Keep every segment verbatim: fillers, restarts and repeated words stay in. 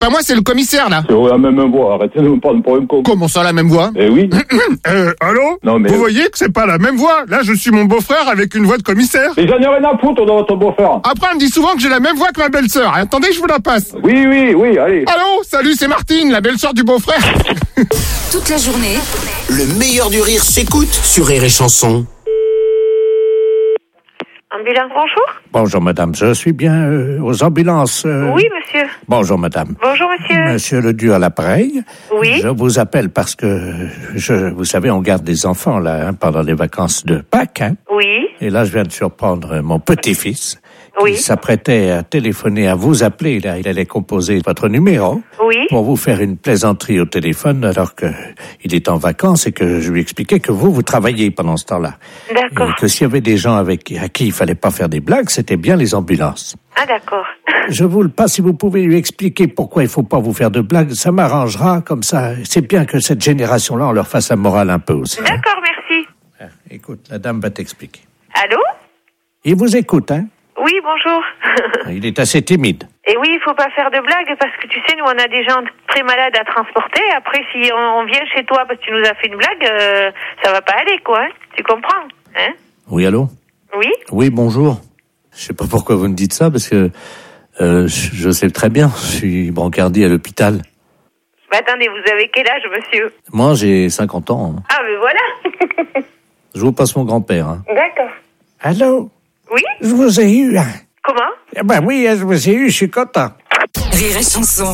pas moi, c'est le commissaire, là. C'est la même voix, arrêtez de me prendre pour un con. Comment ça, la même voix? Eh oui. euh, allô? Non, mais... Vous voyez que c'est pas la même voix. Là, je suis mon beau-frère avec une voix de commissaire. Mais j'en ai rien à foutre de votre beau-frère. Après, on me dit souvent que j'ai la même voix que ma belle-sœur. Attendez, je vous la passe. Oui, oui, oui, allez. Allô? Salut, c'est Martine, la belle-sœur du beau-frère. Toute la journée, le meilleur du rire s'écoute sur Rire et Chanson. Ambulance, bonjour. Bonjour madame, je suis bien euh, aux ambulances. Euh... Oui, monsieur. Bonjour madame. Bonjour, monsieur. Monsieur Ledu à l'appareil. Oui. Je vous appelle parce que, je, vous savez, on garde des enfants là hein, pendant les vacances de Pâques. Hein. Oui. Et là, je viens de surprendre mon petit-fils. Oui. Il s'apprêtait à téléphoner, à vous appeler. Là, il allait composer votre numéro. Oui. Pour vous faire une plaisanterie au téléphone alors que il est en vacances et que je lui expliquais que vous, vous travaillez pendant ce temps-là. D'accord. Et que s'il y avait des gens avec à qui il fallait pas faire des blagues, c'était bien les ambulances. Ah, d'accord. Je vous le passe, si vous pouvez lui expliquer pourquoi il faut pas vous faire de blagues, ça m'arrangera comme ça. C'est bien que cette génération-là, on leur fasse la morale un peu aussi. D'accord, hein. Merci. Ah, écoute, la dame va t'expliquer. Allô? Il vous écoute, hein? Oui, bonjour. Il est assez timide. Et oui, il faut pas faire de blagues parce que tu sais, nous, on a des gens très malades à transporter. Après, si on, on vient chez toi parce que tu nous as fait une blague, euh, ça va pas aller, quoi. Hein? Tu comprends? Hein? Oui, allô? Oui? Oui, bonjour. Je sais pas pourquoi vous me dites ça, parce que euh, je, je sais très bien, je suis brancardier à l'hôpital. Mais attendez, vous avez quel âge, monsieur? Moi, j'ai cinquante ans. Hein. Ah, mais voilà. Je vous passe mon grand-père. Hein. D'accord. Allô? Oui? Je vous ai eu. Hein. Comment? Eh ben oui, je vous ai eu, je suis content. Rire et Chanson.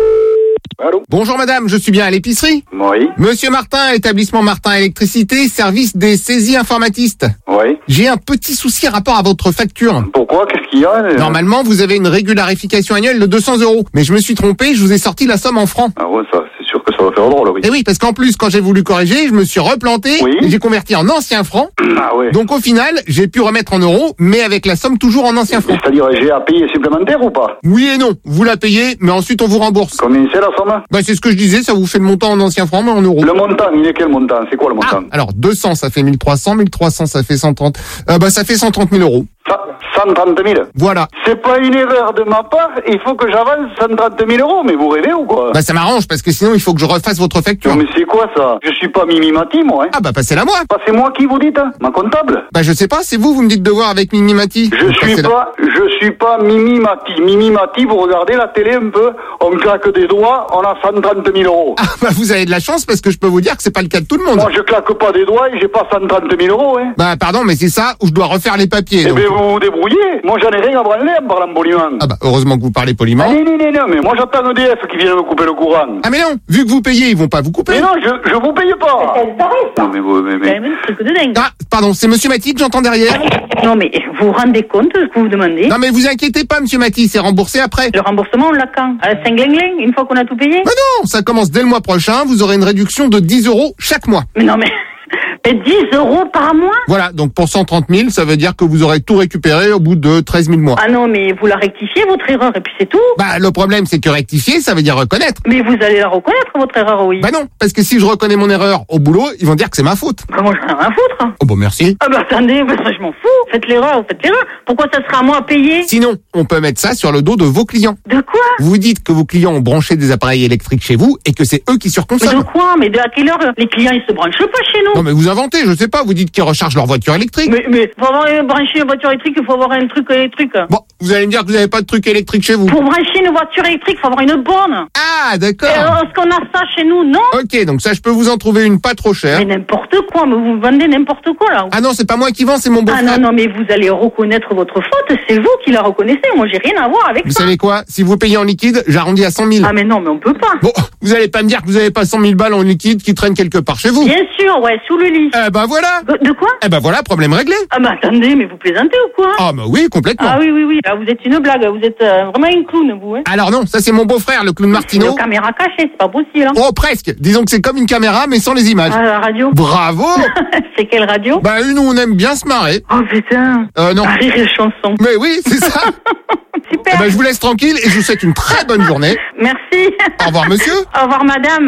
Allô? Bonjour madame, je suis bien à l'épicerie. Oui. Monsieur Martin, établissement Martin Électricité, service des saisies informatistes. Oui. J'ai un petit souci rapport à votre facture. Pourquoi? Qu'est-ce qu'il y a? euh... Normalement, vous avez une régularification annuelle de deux cents euros. Mais je me suis trompé, je vous ai sorti la somme en francs. Ah ouais, ça, c'est sûr que ça va faire drôle, oui. Et oui, parce qu'en plus, quand j'ai voulu corriger, je me suis replanté Oui. et j'ai converti en anciens francs. Ah ouais. Donc au final, j'ai pu remettre en euros, mais avec la somme toujours en anciens francs. C'est-à-dire, j'ai à payer supplémentaire ou pas? Oui et non, vous la payez, mais ensuite on vous rembourse. Combien c'est la somme? Bah c'est ce que je disais, ça vous fait le montant en anciens francs, mais en euros. Le montant, il est quel montant? C'est quoi le Ah, montant? alors deux cents, ça fait mille trois cents, mille trois cents, ça fait cent trente. Euh, bah ça fait cent trente mille euros. cent trente mille. Voilà. C'est pas une erreur de ma part, il faut que j'avance cent trente mille euros, mais vous rêvez ou quoi? Bah ça m'arrange, parce que sinon il faut que je refasse votre facture. Non mais c'est quoi ça? Je suis pas Mimimati, moi, hein. Ah bah passez-la moi. Bah, c'est moi qui vous dites, hein, ma comptable. Bah je sais pas, c'est vous, vous me dites de voir avec Mimimati. Je suis pas, je suis pas Mimimati. Mimimati, vous regardez la télé un peu, on claque des doigts, on a cent trente mille euros. Ah bah vous avez de la chance, parce que je peux vous dire que c'est pas le cas de tout le monde. Moi je claque pas des doigts et j'ai pas cent trente mille euros, hein. Bah pardon, mais c'est ça où je dois refaire les papiers. Eh donc. ben vous vous débrouillez. Moi j'en ai rien à branler en parlant poliment. Ah bah heureusement que vous parlez poliment. Ah, non, non, non, non, mais moi j'attends E D F qui vient me couper le courant. Ah mais non, vu que vous payez, ils vont pas vous couper. Mais non, je, je vous paye pas. Non mais vous, mais, mais... truc de dingue. Ah, pardon, c'est monsieur Maty que j'entends derrière. Non, mais vous vous rendez compte de ce que vous demandez? Non mais vous inquiétez pas, monsieur Maty, c'est remboursé après. Le remboursement, on l'a quand? À la cinq-ling-ling, une fois qu'on a tout payé? Bah non, ça commence dès le mois prochain, vous aurez une réduction de dix euros chaque mois. Mais non, mais... mais dix euros par mois? Voilà, donc pour cent trente mille, ça veut dire que vous aurez tout récupéré au bout de treize mille mois. Ah non, mais vous la rectifiez, votre erreur, et puis c'est tout. Bah le problème c'est que rectifier, ça veut dire reconnaître. Mais vous allez la reconnaître, votre erreur, oui. Bah non, parce que si je reconnais mon erreur au boulot, ils vont dire que c'est ma faute. Bah, moi, j'en ai rien à foutre. Oh bon merci. Ah bah attendez, bah, ça, je m'en fous. Faites l'erreur, faites l'erreur. Pourquoi ça sera à moi à payer? Sinon, on peut mettre ça sur le dos de vos clients. De quoi? Vous dites que vos clients ont branché des appareils électriques chez vous et que c'est eux qui Mais de surconsomment. quoi? Mais de à quelle heure les clients, ils se branchent pas chez nous? Non mais vous inventez, je sais pas, vous dites qu'ils rechargent leur voiture électrique. Mais, mais, faut avoir euh, branché une voiture électrique, il faut avoir un truc électrique. Bon, vous allez me dire que vous n'avez pas de truc électrique chez vous. Pour brancher une voiture électrique, il faut avoir une borne. Ah, d'accord. Et, euh, est-ce qu'on a ça chez nous? Non. Ok, donc ça, je peux vous en trouver une pas trop chère. Mais n'importe quoi, mais vous vendez n'importe quoi, là. Ah non, c'est pas moi qui vends, c'est mon Ah beau-frère. non, non, mais vous allez reconnaître votre faute, c'est vous qui la reconnaissez. Moi, j'ai rien à voir avec Vous ça. savez quoi? Si vous payez en liquide, j'arrondis à cent mille. Ah mais non, mais on peut pas. Bon, vous allez pas me dire que vous avez pas cent mille balles en liquide qui traînent quelque part chez vous. Bien sûr, ouais, sous le lit. Eh ben voilà. De, de quoi? Eh ben voilà, problème réglé. Ah bah attendez, mais vous plaisantez ou quoi? Ah bah oui, complètement. Ah oui, oui, oui, là, vous êtes une blague, vous êtes euh, vraiment une clown, vous, hein. Alors non, ça c'est mon beau-frère, le clown C'est Martineau. une caméra cachée, c'est pas possible, hein. Oh, presque. Disons que c'est comme une caméra, mais sans les images. Ah, la radio. Bravo. C'est quelle radio? Bah une où on aime bien se marrer. Oh putain. Euh non. Ah, rire et chanson. Mais oui, c'est ça. Super. Eh ben je vous laisse tranquille et je vous souhaite une très bonne journée. Merci. Au revoir monsieur. Au revoir madame.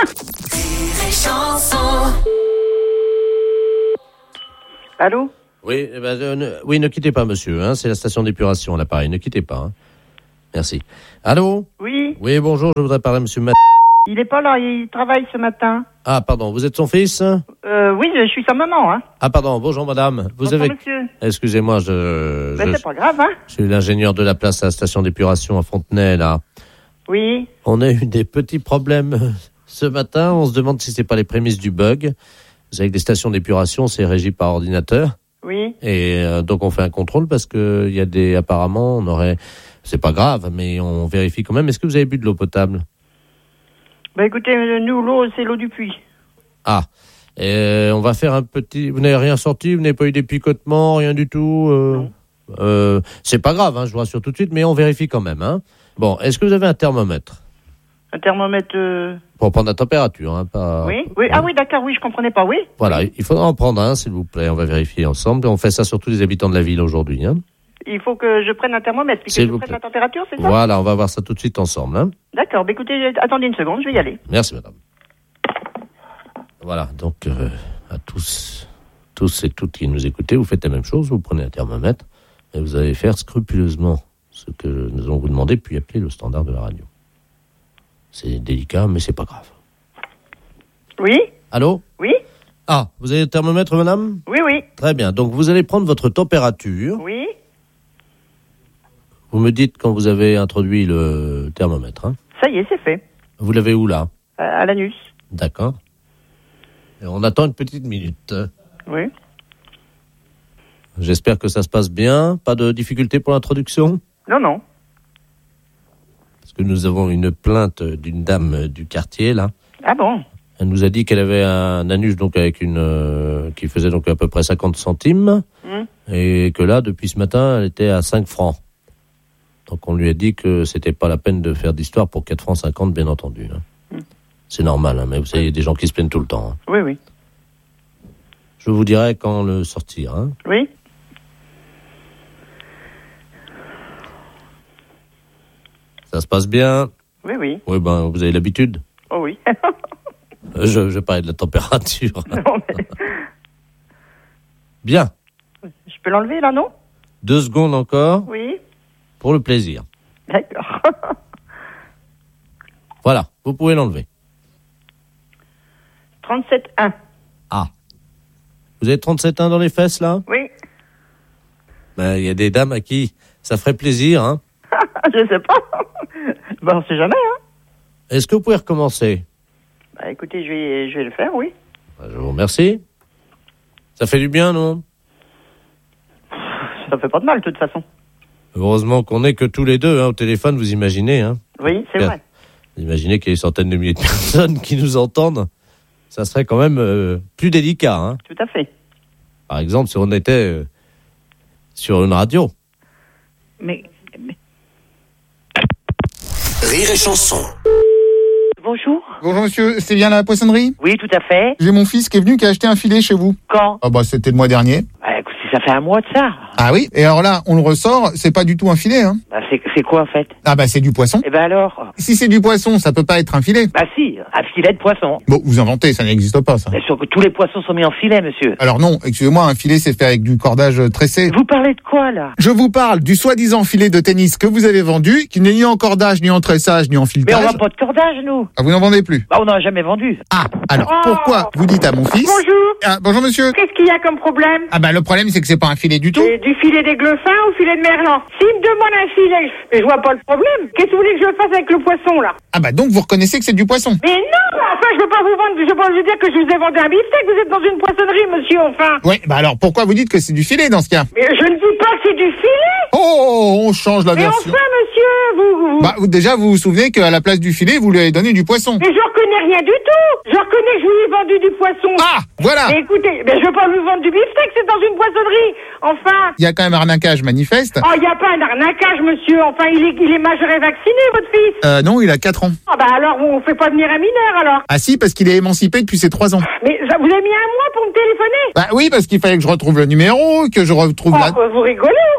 Allô? Oui, eh ben, euh, ne, oui, ne quittez pas, monsieur. Hein, c'est la station d'épuration, l'appareil. Ne quittez pas. Hein. Merci. Allô? Oui. Oui, bonjour, je voudrais parler à monsieur Mat... Il est pas là, il travaille ce matin. Ah, pardon, vous êtes son fils? Euh, oui, je suis sa maman, hein. Ah, pardon, bonjour madame. Vous Bonjour, avez... monsieur. Excusez-moi, je... Ben, je... c'est pas grave, hein. Je suis l'ingénieur de la place à la station d'épuration à Fontenay, là. Oui. On a eu des petits problèmes ce matin. On se demande si c'est pas les prémices du bug. Vous savez que les stations d'épuration, c'est régi par ordinateur. Oui. Et euh, donc on fait un contrôle parce que il y a des... Apparemment, on aurait... C'est pas grave, mais on vérifie quand même. Est-ce que vous avez bu de l'eau potable? Ben écoutez, nous, l'eau, c'est l'eau du puits. Ah, et on va faire un petit... Vous n'avez rien sorti? Vous n'avez pas eu des picotements? Rien du tout? euh... Non. Euh, c'est pas grave, hein, je vous rassure tout de suite, mais on vérifie quand même. Hein. Bon, est-ce que vous avez un thermomètre? Un thermomètre... Euh... Pour prendre la température, hein, pas... Oui, oui. Ah oui, d'accord, oui, je comprenais pas, oui. Voilà, il faudra en prendre un, s'il vous plaît. On va vérifier ensemble. On fait ça sur tous les habitants de la ville aujourd'hui. Hein. Il faut que je prenne un thermomètre, puis que S'il je vous prenne plaît. la température, c'est ça? Voilà, on va voir ça tout de suite ensemble. Hein. D'accord, ben écoutez, attendez une seconde, je vais y aller. Merci, madame. Voilà, donc euh, à tous, tous et toutes qui nous écoutez, vous faites la même chose, vous prenez un thermomètre et vous allez faire scrupuleusement ce que nous allons vous demander, puis appeler le standard de la radio. C'est délicat, mais c'est pas grave. Oui? Allô? Oui? Ah, vous avez le thermomètre, madame? Oui, oui. Très bien, donc vous allez prendre votre température. Oui? Vous me dites quand vous avez introduit le thermomètre. Hein. Ça y est, c'est fait. Vous l'avez où, là? À, à l'anus. D'accord. Et on attend une petite minute. Oui. J'espère que ça se passe bien. Pas de difficulté pour l'introduction? Non, non. Parce que nous avons une plainte d'une dame du quartier, là. Ah bon? Elle nous a dit qu'elle avait un anus donc avec une euh, qui faisait donc à peu près cinquante centimes. Mmh. Et que là, depuis ce matin, elle était à cinq francs. Donc on lui a dit que c'était pas la peine de faire d'histoire pour quatre francs cinquante, bien entendu. Hein. Mmh. C'est normal, hein, mais vous savez, il y a des gens qui se plaignent tout le temps. Hein. Oui, oui. Je vous dirai quand le sortir. Hein. Oui. Ça se passe bien? Oui, oui. Oui, ben, vous avez l'habitude? Oh oui. je, je parlais de la température. Non, mais... Bien. Je peux l'enlever, là, non? Deux secondes encore. Oui. Pour le plaisir. D'accord. Voilà, vous pouvez l'enlever. trente-sept un. Ah. Vous avez trente-sept un dans les fesses, là? Oui. Ben, il y a des dames à qui ça ferait plaisir, hein? Je sais pas. Ben, on sait jamais, hein. Est-ce que vous pouvez recommencer? Bah, écoutez, je vais, je vais le faire, oui. Ben, je vous remercie. Ça fait du bien, non? Ça fait pas de mal, de toute façon. Heureusement qu'on n'est que tous les deux, hein, au téléphone, vous imaginez, hein? Oui, c'est Bien. vrai. Vous imaginez qu'il y a des centaines de milliers de personnes qui nous entendent. Ça serait quand même euh, plus délicat, hein? Tout à fait. Par exemple, si on était euh, sur une radio. Mais, mais... Rire et chanson. Bonjour. Bonjour monsieur, c'est bien la poissonnerie? Oui, tout à fait. J'ai mon fils qui est venu qui a acheté un filet chez vous. Quand? Ah bah c'était le mois dernier. Bah écoutez, ça fait un mois de ça. Ah oui? Et alors là, on le ressort, c'est pas du tout un filet, hein? Bah c'est, c'est quoi en fait? Ah bah c'est du poisson. Eh ben alors? Si c'est du poisson, ça peut pas être un filet. Bah si, un filet de poisson. Bon, vous inventez, ça n'existe pas ça. Bien sûr que tous les poissons sont mis en filet, monsieur. Alors non, excusez-moi, un filet c'est fait avec du cordage tressé. Vous parlez de quoi là? Je vous parle du soi-disant filet de tennis que vous avez vendu, qui n'est ni en cordage, ni en tressage, ni en Mais filetage. on vend pas de cordage, nous. Ah, vous n'en vendez plus? Bah on n'en a jamais vendu. Ah, alors Oh. pourquoi vous dites à mon fils... Bonjour. Ah, bonjour monsieur. Qu'est-ce qu'il y a comme problème? Ah bah le problème c'est que c'est pas un filet du tout. C'est du filet des Gleuffins ou filet de Merlan? S'il me demande un filet, mais je vois pas le problème. Qu'est-ce que vous voulez que je fasse avec le poisson, là? Ah bah donc vous reconnaissez que c'est du poisson. Mais non, enfin, je veux pas vous vendre, je veux pas vous dire que je vous ai vendu un beefsteak, vous êtes dans une poissonnerie, monsieur, enfin. Oui, bah alors pourquoi vous dites que c'est du filet dans ce cas? Mais je ne dis pas que c'est du filet. Oh, on change la Mais version. enfin, monsieur, vous, vous... Bah vous, déjà vous vous souvenez qu'à la place du filet vous lui avez donné du poisson. Mais je reconnais rien du tout. Je reconnais que je vous ai vendu du poisson. Ah, voilà. Mais écoutez, mais je veux pas vous vendre du beefsteak, c'est dans une poissonnerie. Enfin. Il y a quand même arnaquage manifeste. Oh, il n'y a pas un arnaquage, monsieur. Enfin, il est, il est majeur et vacciné, votre fils. Euh non, il a quatre ans. Ah bah alors, on fait pas venir un mineur, alors. Ah si, parce qu'il est émancipé depuis ses trois ans. Mais ça, vous avez mis un mois pour me téléphoner? Bah oui, parce qu'il fallait que je retrouve le numéro, que je retrouve Oh, la... vous rigolez ou quoi? Je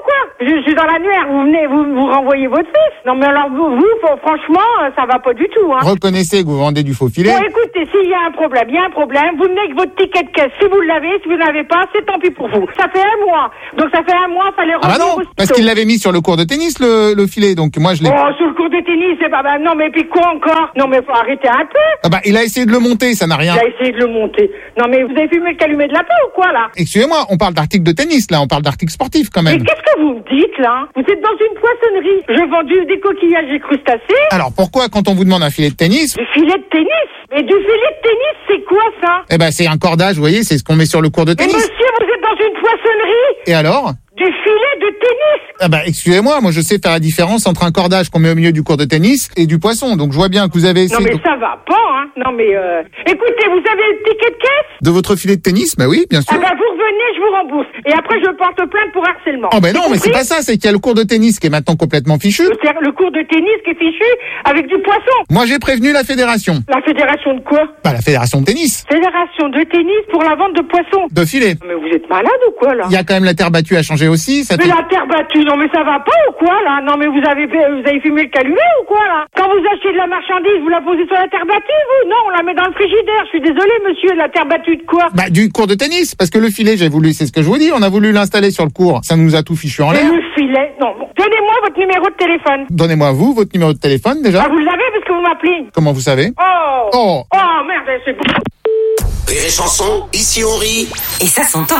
je suis dans l'annuaire, vous venez, vous, vous renvoyez votre fils. Non, mais alors, vous, vous faut- franchement, euh, ça va pas du tout, hein. Reconnaissez que vous vendez du faux filet. Bon, écoutez, s'il y a un problème, il y a un problème, vous venez avec votre ticket de caisse. Si vous l'avez, si vous n'avez pas, c'est tant pis pour vous. Ça fait un mois. Donc, ça fait un mois, fallait Ah bah revenir non, aussitôt. parce qu'il l'avait mis sur le cours de tennis, le, le filet. Donc moi, je l'ai... Oh, sur le cours de tennis, c'est pas, bah, non, mais puis quoi encore? Non, mais faut arrêter un peu. Ah bah, il a essayé de le monter, ça n'a rien. Il a essayé de le monter. Non, mais vous avez fumé le calumet de la peau ou quoi, là? Excusez-moi, on parle d'articles de tennis, là. On parle d'articles sportifs, quand Mais même. qu'est-ce que vous me dites, là? Vous êtes dans une poissonnerie. Je vends du, des coquillages et crustacés. Alors, pourquoi, quand on vous demande un filet de tennis, Du filet de tennis? Mais du filet de tennis, c'est quoi, ça? eh ben, c'est un cordage, vous voyez, c'est ce qu'on met sur le cours de Mais tennis. monsieur, vous êtes dans une poissonnerie. Et alors? Du filet de tennis. Ah bah, excusez-moi, moi, je sais faire la différence entre un cordage qu'on met au milieu du cours de tennis et du poisson. Donc, je vois bien que vous avez Non, essayé mais de... ça va pas, hein. Non, mais, euh... écoutez, vous avez le ticket de caisse? de votre filet de tennis. Bah oui, bien sûr. Ah bah, vous revenez, je vous rembourse. Et après, je porte plainte pour harcèlement. Oh ben non, Vous mais c'est compris? pas ça, c'est qu'il y a le cours de tennis qui est maintenant complètement fichu. Le, ter- le cours de tennis qui est fichu avec du poisson. Moi, j'ai prévenu la fédération. La fédération de quoi? Bah, la fédération de tennis. Fédération de tennis pour la vente de poissons. De filet. Mais vous êtes malade ou quoi, là? Il y a quand même la terre battue à changer aussi. Ça Mais fait- la terre battue, non mais ça va pas ou quoi, là? Non mais vous avez fait- vous avez fumé le calumet ou quoi, là? Quand vous achetez de la marchandise, vous la posez sur la terre battue, vous? Non, on la met dans le frigidaire. Je suis désolé, monsieur, la terre battue de quoi? Bah, du cours de tennis. Parce que le filet, j'ai voulu, c'est ce que je vous dis, on a voulu l'installer sur le cours. Ça nous a tout fichu en Et l'air. le filet? Non, bon. Donnez-moi votre numéro de téléphone. Donnez-moi vous, votre numéro de téléphone, déjà. Ah, vous l'avez parce que vous m'appelez. Comment vous savez? Oh! Oh. Oh, merde, c'est bon. Rire et chanson, ici on rit. Et ça s'entend.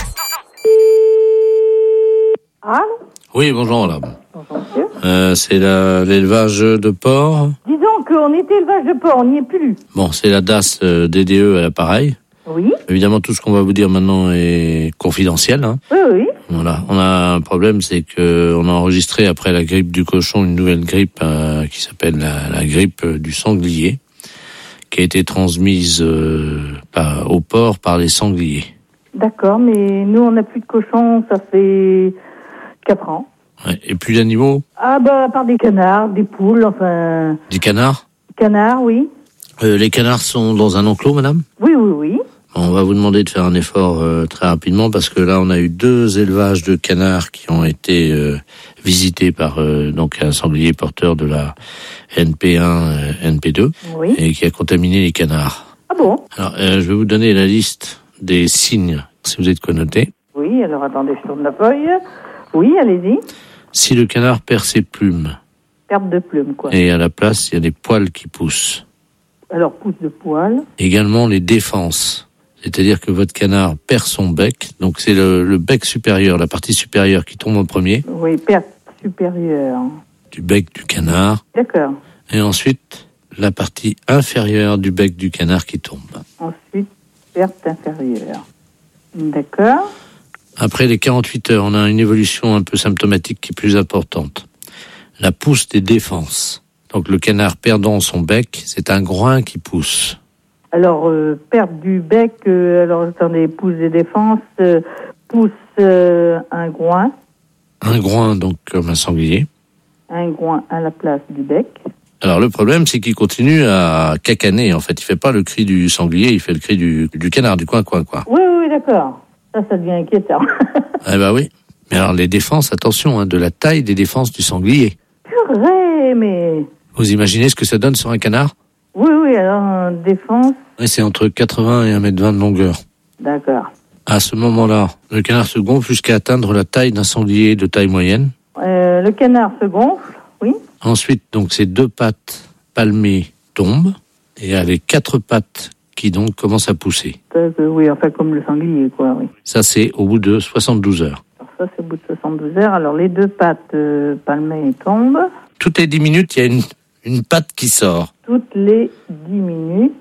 Allô? Oui, bonjour madame. Bonjour, monsieur. Euh, c'est la- l'élevage de porc. Disons qu'on était élevage de porc, on n'y est plus. Bon, c'est la D A S euh, D D E à l'appareil. Oui, Évidemment, tout ce qu'on va vous dire maintenant est confidentiel. Hein. oui, oui. Voilà. On a un problème, c'est que on a enregistré après la grippe du cochon une nouvelle grippe euh, qui s'appelle la, la grippe du sanglier, qui a été transmise euh, par, au porc par les sangliers. D'accord, mais nous, on n'a plus de cochons, ça fait quatre ans. Ouais. Et puis d'animaux, Ah, bah, à part des canards, des poules, enfin... des canards. Canards, oui. Euh, les canards sont dans un enclos, madame. Oui, oui, oui. On va vous demander de faire un effort euh, très rapidement parce que là, on a eu deux élevages de canards qui ont été euh, visités par euh, donc un sanglier porteur de la N P un, euh, N P deux, Oui. et qui a contaminé les canards. Ah bon? Alors, euh, je vais vous donner la liste des signes, si vous êtes connoté. Oui, alors attendez, je tourne la feuille. Oui, allez-y. Si le canard perd ses plumes Perte de plumes, quoi. et à la place, il y a des poils qui poussent. Alors, pousse de poil. Également les défenses. C'est-à-dire que votre canard perd son bec, donc c'est le, le bec supérieur, la partie supérieure qui tombe en premier, Oui, perte supérieure. du bec du canard, D'accord. et ensuite la partie inférieure du bec du canard qui tombe. Ensuite, perte inférieure. D'accord. Après les quarante-huit heures, on a une évolution un peu symptomatique qui est plus importante. La pousse des défenses. Donc le canard perdant son bec, c'est un groin qui pousse. Alors, euh, perte du bec, euh, alors attendez, pousse des défenses, euh, pousse euh, un groin, Un groin, donc comme un sanglier. un groin à la place du bec. Alors le problème, c'est qu'il continue à cacaner. En fait, il fait pas le cri du sanglier, il fait le cri du, du canard, du coin coin quoi. Oui, oui, oui, d'accord. Ça, ça devient inquiétant. Eh ben oui. Mais alors les défenses, attention, hein, de la taille des défenses du sanglier. Purée, mais... Vous imaginez ce que ça donne sur un canard? Oui, oui, alors, euh, défense, Ouais, c'est entre quatre-vingts et un mètre vingt de longueur. d'accord. À ce moment-là, le canard se gonfle jusqu'à atteindre la taille d'un sanglier de taille moyenne. Euh, le canard se gonfle, oui. Ensuite, donc, ses deux pattes palmées tombent et il y a les quatre pattes qui donc commencent à pousser. Euh, oui, enfin, comme le sanglier, quoi, oui. Ça, c'est au bout de soixante-douze heures. Alors ça, c'est au bout de soixante-douze heures. Alors, les deux pattes euh, palmées tombent. Toutes les dix minutes, il y a une, une patte qui sort. Toutes les dix minutes,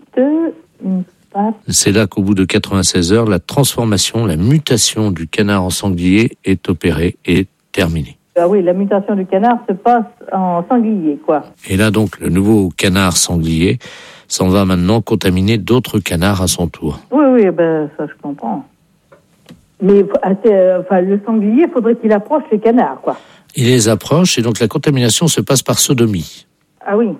une patte. C'est là qu'au bout de quatre-vingt-seize heures, la transformation, la mutation du canard en sanglier est opérée et terminée. Ah oui, la mutation du canard se passe en sanglier, quoi. Et là, donc, le nouveau canard sanglier s'en va maintenant contaminer d'autres canards à son tour. Oui, oui, ben, ça, je comprends. Mais, euh, enfin, le sanglier, faudrait qu'il approche les canards, quoi. Il les approche et donc la contamination se passe par sodomie. Ah oui.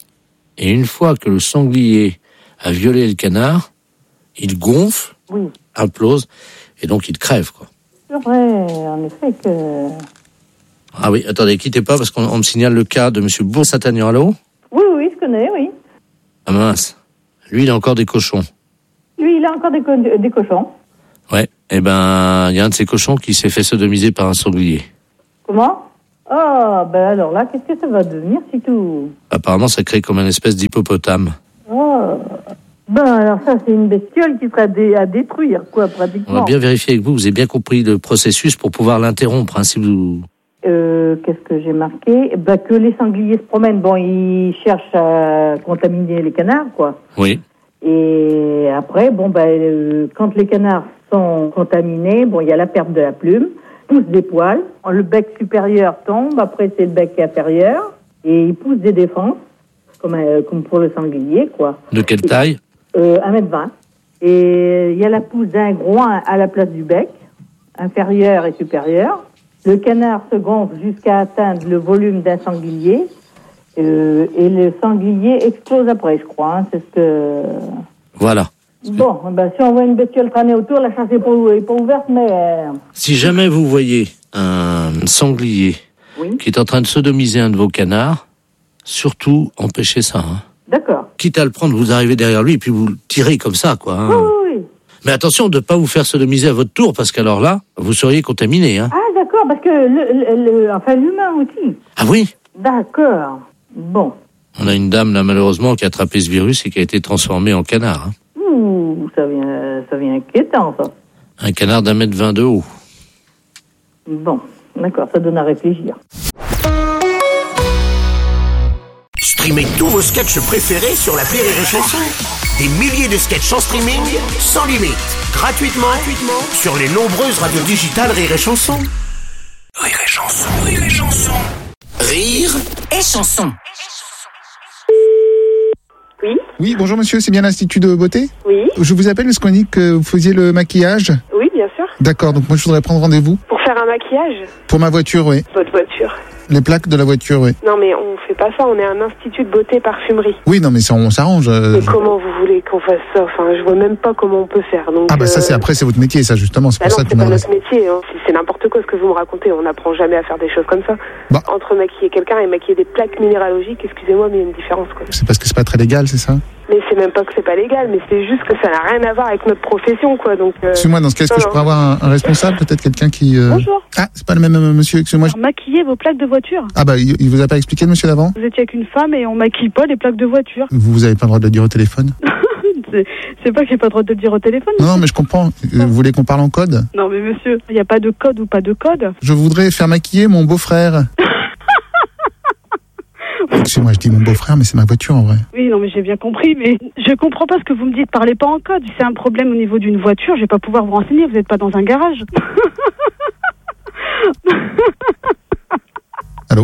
Et une fois que le sanglier a violé le canard, il gonfle, Oui. implose, et donc il crève, quoi. C'est vrai, en effet que... Ah oui, attendez, quittez pas parce qu'on on me signale le cas de monsieur Bourg-Saint-Agnan. Allô ? Oui, oui, je connais, oui. Ah mince. Lui, il a encore des cochons. Lui, il a encore des, co- des cochons. Ouais. Eh ben, il y a un de ces cochons qui s'est fait sodomiser par un sanglier. Comment ? Ah, ben alors là, qu'est-ce que ça va devenir, si tout ? Apparemment, ça crée comme une espèce d'hippopotame. Oh. Ben alors ça, c'est une bestiole qui sera dé- à détruire, quoi, pratiquement. On va bien vérifier avec vous. Vous avez bien compris le processus pour pouvoir l'interrompre. Hein, si vous... Euh, qu'est-ce que j'ai marqué ? Ben que les sangliers se promènent. Bon, ils cherchent à contaminer les canards, quoi. Oui. Et après, bon, ben, euh, quand les canards sont contaminés, bon, il y a la perte de la plume, pousse des poils, le bec supérieur tombe, après c'est le bec inférieur, et il pousse des défenses, comme, euh, comme pour le sanglier, quoi. De quelle taille ? euh, un mètre vingt. Et il y a la pousse d'un groin à la place du bec, inférieur et supérieur. Le canard se gonfle jusqu'à atteindre le volume d'un sanglier, euh, et le sanglier explose après, je crois, hein, c'est ce que... Voilà. Bon, ben, si on voit une bestiole traîner autour, la chasse n'est pas, est pas ouverte, mais... Euh... Si jamais vous voyez un sanglier oui. qui est en train de sodomiser un de vos canards, surtout empêchez ça. Hein. D'accord. Quitte à le prendre, vous arrivez derrière lui et puis vous le tirez comme ça, quoi. Hein. Oui, oui, oui. Mais attention de ne pas vous faire sodomiser à votre tour, parce qu'alors là, vous seriez contaminé. Hein. Ah, d'accord, parce que le, le, le, enfin, l'humain aussi. Ah oui ? D'accord. Bon. On a une dame, là, malheureusement, qui a attrapé ce virus et qui a été transformée en canard. Hein. Ouh, ça vient, ça vient inquiétant, ça. Un canard d'un mètre vingt de haut. Bon, d'accord, ça donne à réfléchir. Streamez tous vos sketchs préférés sur l'appli Rire et Chanson. Des milliers de sketchs en streaming, sans limite, gratuitement, gratuitement sur les nombreuses radios digitales Rire et Chanson. Rire et Chanson, Rire et Chanson. Rire et Chanson. Oui. Oui, bonjour monsieur, c'est bien l'Institut de beauté ? Oui. Je vous appelle parce qu'on dit que vous faisiez le maquillage. Oui, bien sûr. D'accord, donc moi je voudrais prendre rendez-vous. Pour faire un maquillage ? Pour ma voiture, oui. Votre voiture ? Les plaques de la voiture, oui. Non, mais on fait pas ça, on est un institut de beauté parfumerie. Oui, non, mais ça, on s'arrange. Euh, mais je... comment vous voulez qu'on fasse ça ? Enfin, je vois même pas comment on peut faire. Donc, ah bah ça, euh... c'est après, c'est votre métier, ça, justement. C'est bah pour non, ça c'est qu'on pas adresse. notre métier. Hein. C'est, c'est n'importe quoi ce que vous me racontez. On n'apprend jamais à faire des choses comme ça. Bah. Entre maquiller quelqu'un et maquiller des plaques minéralogiques, excusez-moi, mais il y a une différence, quoi. C'est parce que c'est pas très légal, c'est ça ? Mais c'est même pas que c'est pas légal, mais c'est juste que ça n'a rien à voir avec notre profession, quoi. Donc. Euh... Excusez-moi, dans ce cas, est-ce que je pourrais avoir un, un responsable, peut-être quelqu'un qui. Euh... Bonjour. Ah, c'est pas le même euh, monsieur, excusez-moi. Je... Maquiller vos plaques de voiture. Ah bah, il, il vous a pas expliqué, le monsieur d'avant ? Vous étiez avec une femme et on maquille pas les plaques de voiture. Vous, vous avez pas le droit de le dire au téléphone ? c'est, c'est pas que j'ai pas le droit de le dire au téléphone. Non, non, mais je comprends. Euh, vous voulez qu'on parle en code ? Non, mais monsieur, il n'y a pas de code ou pas de code. Je voudrais faire maquiller mon beau-frère. Excusez-moi, je dis mon beau-frère, mais c'est ma voiture en vrai. Oui, non, mais j'ai bien compris, mais je comprends pas ce que vous me dites. Parlez pas en code. Si c'est un problème au niveau d'une voiture, je vais pas pouvoir vous renseigner. Vous n'êtes pas dans un garage. Allô ?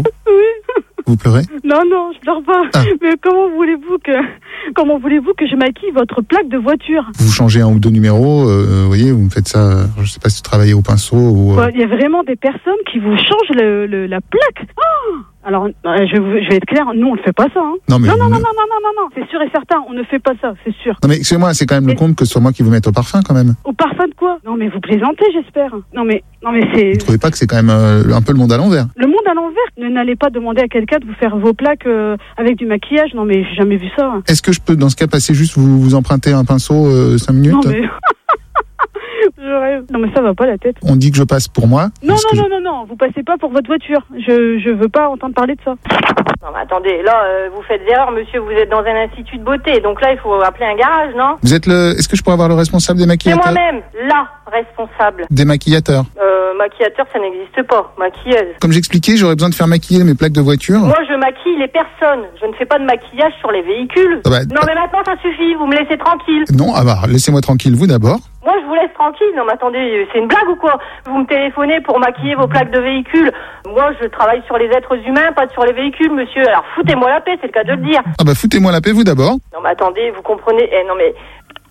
Oui. Vous pleurez ? Non, non, je pleure pas. Ah. Mais comment voulez-vous que, comment voulez-vous que je maquille votre plaque de voiture ? Vous changez un ou deux numéros, euh, vous voyez, vous me faites ça, euh, je sais pas si vous travaillez au pinceau ou... Il euh... y a vraiment des personnes qui vous changent le, le, la plaque. Oh Alors, euh, je, je vais être clair, nous on ne fait pas ça. Hein. Non, mais non, non, ne... non, non, non, non, non, non, c'est sûr et certain, on ne fait pas ça, c'est sûr. Non mais excusez-moi, c'est quand même mais... le compte que ce soit moi qui vous mette au parfum quand même. Au parfum de quoi ? Non mais vous plaisantez, j'espère. Non mais, non mais c'est... Vous trouvez pas que c'est quand même euh, un peu le monde à l'envers ? Le monde à l'envers ? Ne n'allez pas demander à quelqu'un de vous faire vos plaques euh, avec du maquillage, non mais j'ai jamais vu ça. Est-ce que je peux dans ce cas passer juste vous, vous emprunter un pinceau euh, cinq minutes ? Non mais... Je rêve. Non mais ça va pas la tête. On dit que je passe pour moi. Non non non, je... non non vous passez pas pour votre voiture. Je je veux pas entendre parler de ça. Non mais attendez, là euh, vous faites erreur monsieur, vous êtes dans un institut de beauté, donc là il faut appeler un garage, non ? Vous êtes le... Est-ce que je pourrais avoir le responsable des C'est maquillateurs ? moi-même, la responsable. Des maquillateurs. Euh, maquillateur ça n'existe pas, maquilleuse. Comme j'expliquais, j'aurais besoin de faire maquiller mes plaques de voiture. Moi je maquille les personnes, je ne fais pas de maquillage sur les véhicules. Ah bah, non mais maintenant ça suffit, vous me laissez tranquille. Non, ah bah laissez-moi tranquille vous d'abord. Moi, je vous laisse tranquille. Non, mais attendez, c'est une blague ou quoi ? Vous me téléphonez pour maquiller vos plaques de véhicules. Moi, je travaille sur les êtres humains, pas sur les véhicules, monsieur. Alors, foutez-moi la paix, c'est le cas de le dire. Ah bah, foutez-moi la paix, vous d'abord. Non, mais attendez, vous comprenez... Eh, non, mais...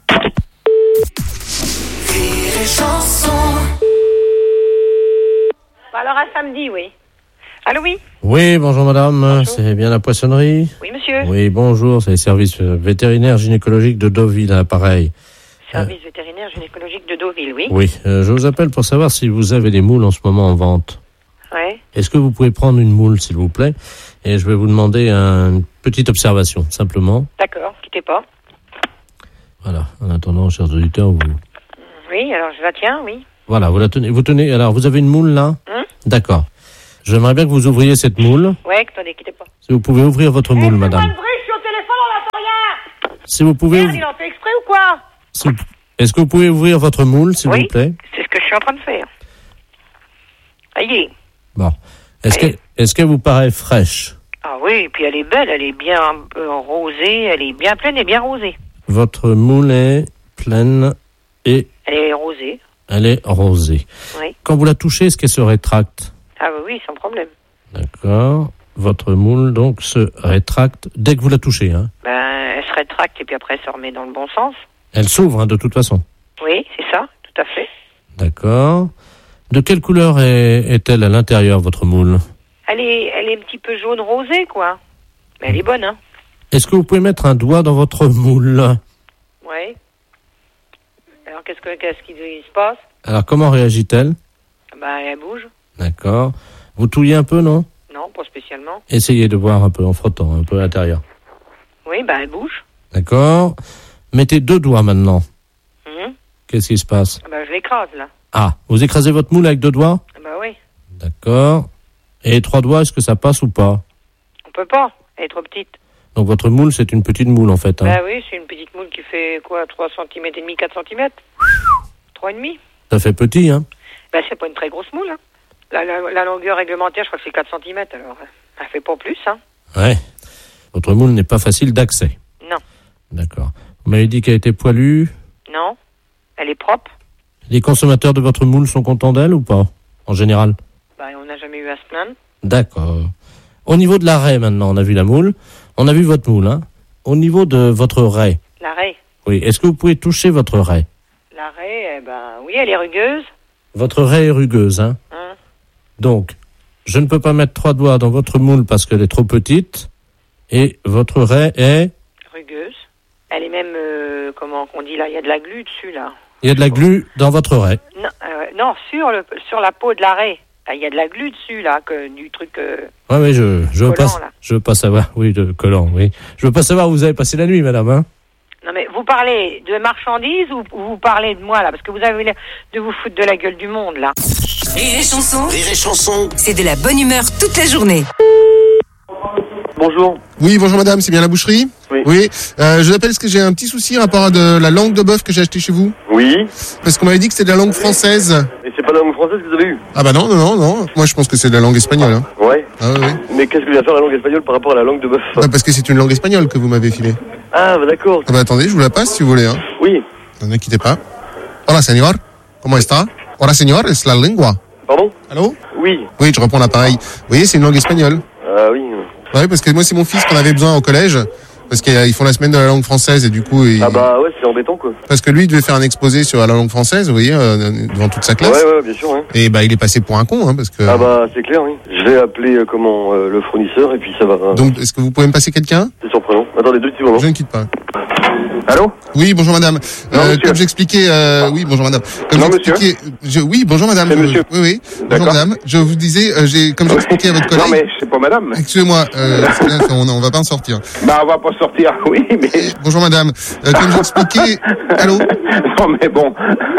Rire et Chanson. Bah, alors, à samedi, oui. Allô, oui ? Oui, bonjour madame, bonjour. C'est bien la poissonnerie ? Oui, monsieur. Oui, bonjour, c'est les services vétérinaires gynécologiques de Deauville, à l'appareil. Service vétérinaire gynécologique de Deauville, oui. Oui, euh, je vous appelle pour savoir si vous avez des moules en ce moment en vente. Ouais. Est-ce que vous pouvez prendre une moule, s'il vous plaît? Et je vais vous demander une petite observation, simplement. D'accord, quittez pas. Voilà, en attendant, chers auditeurs, vous... Oui, alors je la tiens, oui. Voilà, vous la tenez. Vous tenez. Alors, vous avez une moule, là? Hum D'accord. J'aimerais bien que vous ouvriez cette moule. Ouais, attendez, quittez pas. Si vous pouvez ouvrir votre moule, madame. Je suis au téléphone, on n'entend rien. Si vous pouvez... Merde, il en fait exprès ou quoi? Si vous- Est-ce que vous pouvez ouvrir votre moule, s'il Oui. vous plaît? C'est ce que je suis en train de faire. Aïe. Bon. Est-ce que, est-ce qu'elle vous paraît fraîche? Ah oui, et puis elle est belle, elle est bien euh, rosée, elle est bien pleine et bien rosée. Votre moule est pleine et Elle est rosée, elle est rosée. oui. Quand vous la touchez, est-ce qu'elle se rétracte? Ah oui, oui, sans problème. D'accord. Votre moule, donc, se rétracte dès que vous la touchez, hein? Ben, elle se rétracte et puis après elle se remet dans le bon sens. Elle s'ouvre, hein, de toute façon. Oui, c'est ça, tout à fait. D'accord. De quelle couleur est, est-elle à l'intérieur, votre moule? Elle est, elle est un petit peu jaune rosée, quoi. Mais elle est bonne, hein. Est-ce que vous pouvez mettre un doigt dans votre moule? Oui. Alors qu'est-ce que, qu'est-ce qui se passe? Alors, comment réagit-elle? Ben, elle bouge. D'accord. Vous touillez un peu, non? Non, pas spécialement. Essayez de voir un peu en frottant, un peu à l'intérieur. Oui, ben, elle bouge. D'accord. Mettez deux doigts maintenant. Mhm. Qu'est-ce qui se passe? Ben, je l'écrase, là. Ah, vous écrasez votre moule avec deux doigts? Ben oui. D'accord. Et trois doigts, est-ce que ça passe ou pas? On peut pas. Elle est trop petite. Donc votre moule, c'est une petite moule en fait. Hein. Ben oui, c'est une petite moule qui fait quoi, trois centimètres et demi, quatre centimètres? trois et demi? Ça fait petit, hein? Ben c'est pas une très grosse moule, hein. La, la, la longueur réglementaire, je crois que c'est quatre centimètres, alors elle fait pas plus, hein. Ouais. Votre moule n'est pas facile d'accès. Non. D'accord. Vous m'avez dit qu'elle était poilue. Non. Elle est propre. Les consommateurs de votre moule sont contents d'elle ou pas? En général? Ben on n'a jamais eu à se plaindre. D'accord. Au niveau de la raie maintenant, on a vu la moule. On a vu votre moule, hein? Au niveau de votre raie. La raie. Oui. Est-ce que vous pouvez toucher votre raie? La raie, eh ben oui, elle est rugueuse. Votre raie est rugueuse, hein? Hein. Donc, je ne peux pas mettre trois doigts dans votre moule parce qu'elle est trop petite. Et votre raie est... Rugueuse. Elle est même, euh, comment on dit là, il y a de la glu dessus, là. Il y a de la glu dans votre raie. Non, euh, non sur, le, sur la peau de la raie. Là, il y a de la glu dessus, là, que, du truc... Euh... Oui, oui, je, je veux collant, pas, là. je veux pas savoir. Oui, de collant, oui. Je veux pas savoir où vous avez passé la nuit, madame, hein? Non, mais vous parlez de marchandises ou vous parlez de moi, là? Parce que vous avez l'air de vous foutre de la gueule du monde, là. Rire et chanson, Rire et chanson. c'est de la bonne humeur toute la journée. Bonjour. Oui, bonjour madame, c'est bien la boucherie? Oui. Oui. Euh, je vous appelle parce que j'ai un petit souci rapport à de la langue de bœuf que j'ai acheté chez vous. Oui. Parce qu'on m'avait dit que c'était de la langue française. Et c'est pas la langue française que vous avez eue? Ah bah non, non, non, non. Moi je pense que c'est de la langue espagnole. Hein. Ouais. Ah oui, oui. Mais qu'est-ce que vient faire la langue espagnole par rapport à la langue de bœuf? Bah, parce que c'est une langue espagnole que vous m'avez filée. Ah, bah d'accord. Ah bah attendez, je vous la passe si vous voulez. Hein. Oui. Ne quittez pas. Hola señor, ¿cómo está? Hola señor, es la lengua. Pardon? Allô? Oui. Oui, je reprends l'appareil. Vous voyez, c'est une langue espagnole. Ah oui. Ouais, parce que moi c'est mon fils qu'on avait besoin au collège. Parce qu'ils font la semaine de la langue française et du coup... Il... Ah bah ouais, c'est embêtant quoi. Parce que lui, il devait faire un exposé sur la langue française, vous voyez, euh, devant toute sa classe. Ouais, ouais, bien sûr, ouais. Et bah il est passé pour un con, hein, parce que... Ah bah c'est clair, oui. Je vais appeler euh, comment euh, le fournisseur et puis ça va... Donc, est-ce que vous pouvez me passer quelqu'un? C'est surprenant. Attendez deux petits moments. Je ne quitte pas. Allô? Oui, bonjour madame. Non, Euh, monsieur. comme j'expliquais, euh, oui, bonjour madame. Comme Non, j'expliquais, je, oui, bonjour madame. C'est Je- monsieur. Oui, oui. Bonjour D'accord. madame. Je vous disais, euh, j'ai, comme j'expliquais à votre collègue. Non mais c'est pas madame. Excusez-moi, euh, c'est bien, on, on va pas en sortir. Bah on va pas sortir, oui, mais... Bonjour madame. Euh, comme j'expliquais, allô? Non mais bon.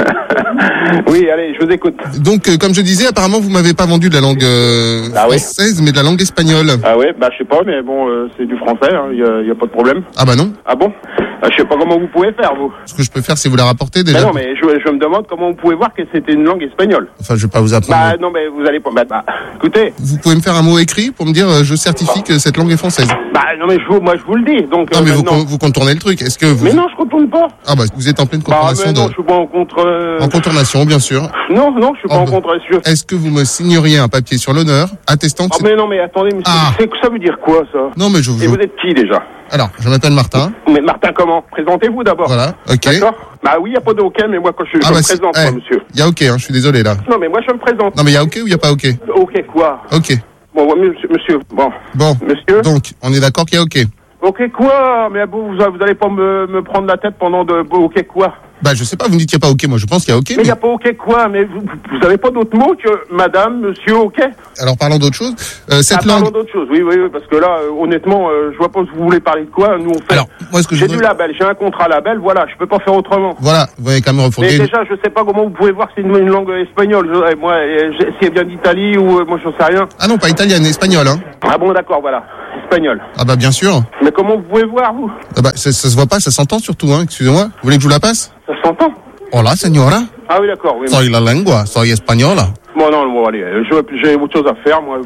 Oui, allez, je vous écoute. Donc, euh, comme je disais, apparemment, vous m'avez pas vendu de la langue euh, Ah oui. française, mais de la langue espagnole. Ah ouais, bah je sais pas, mais bon, euh, c'est du français, il y, a, y a pas de problème. Ah bah non. Ah bon? Ah, je sais pas comment vous pouvez faire, vous. Ce que je peux faire, c'est vous la rapporter déjà. Mais non, mais je, je me demande comment vous pouvez voir que c'était une langue espagnole. Enfin, je vais pas vous apprendre. Bah non, mais vous allez pas... Bah, bah, écoutez... Vous pouvez me faire un mot écrit pour me dire, euh, je certifie que cette langue est française. Bah non, mais je vous, moi je vous le dis, donc... Non, euh, mais vous, maintenant- con- vous contournez le truc. Est-ce que vous... Mais non, je contourne pas. Ah bah, vous êtes en pleine Bah contournation mais non, de... je suis pas en contre... euh, En contournation, bien sûr. Non, non, je suis pas Oh, en bah. contre... je- Est-ce que vous me signeriez un papier sur l'honneur attestant que Ah c'est... mais non, mais attendez, monsieur, Ah. c'est- ça veut dire quoi, ça? Non, mais je vous... Et vous êtes qui, déjà? Alors, je m'appelle Martin. Mais Martin comment? Présentez-vous d'abord. Voilà, ok. D'accord? Bah oui, y a pas de ok, mais moi quand je, je Ah me bah, c'est- présente, eh, moi, monsieur. y a ok, hein, je suis désolé là. Non, mais moi je me présente. Non, mais y a ok ou y a pas ok? Ok quoi? Ok. Bon, ouais, monsieur, monsieur, bon. Bon. Monsieur? Donc, on est d'accord qu'il y a ok. Ok quoi? Mais vous, vous, vous allez pas me, me prendre la tête pendant de... bon, Ok quoi? Bah, je sais pas, vous me dites qu'il n'y a pas OK. Moi, je pense qu'il y a OK. Mais il n'y a pas OK quoi? Mais vous, vous avez pas d'autres mots que madame, monsieur, OK? Alors, parlons d'autre chose. Euh, cette ah, langue. Parlons d'autre chose, oui, oui, oui, parce que là, euh, honnêtement, euh, je vois pas si vous voulez parler de quoi. Nous, on fait. Alors, moi, ce que je j'ai voudrais- du label, j'ai un contrat label, voilà, je peux pas faire autrement. Voilà, vous voyez quand même Mais refourguer. déjà, je sais pas comment vous pouvez voir que c'est une, une langue espagnole. Je, moi, euh, je- si elle vient d'Italie ou euh, moi, j'en sais rien. Ah non, pas italienne, espagnole, hein. Ah bon, d'accord, voilà, espagnol. Ah bah, bien sûr. Mais comment vous pouvez voir, vous? Ah bah, ça, ça se voit pas, ça s'entend surtout, hein. Excusez-moi. Vous voulez que je vous la passe? Ça s'entend? Hola, señora. Ah oui, d'accord, oui. Soy la lengua, soy española. Bon, non, bon, allez, euh, je- j'ai autre chose à faire, moi.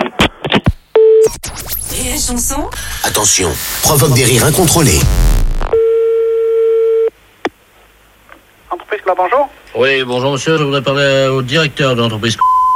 Rire et chanson. Attention, provoque des rires incontrôlés. Entreprise là, bonjour. Oui, bonjour monsieur, je voudrais parler au directeur de l'entreprise.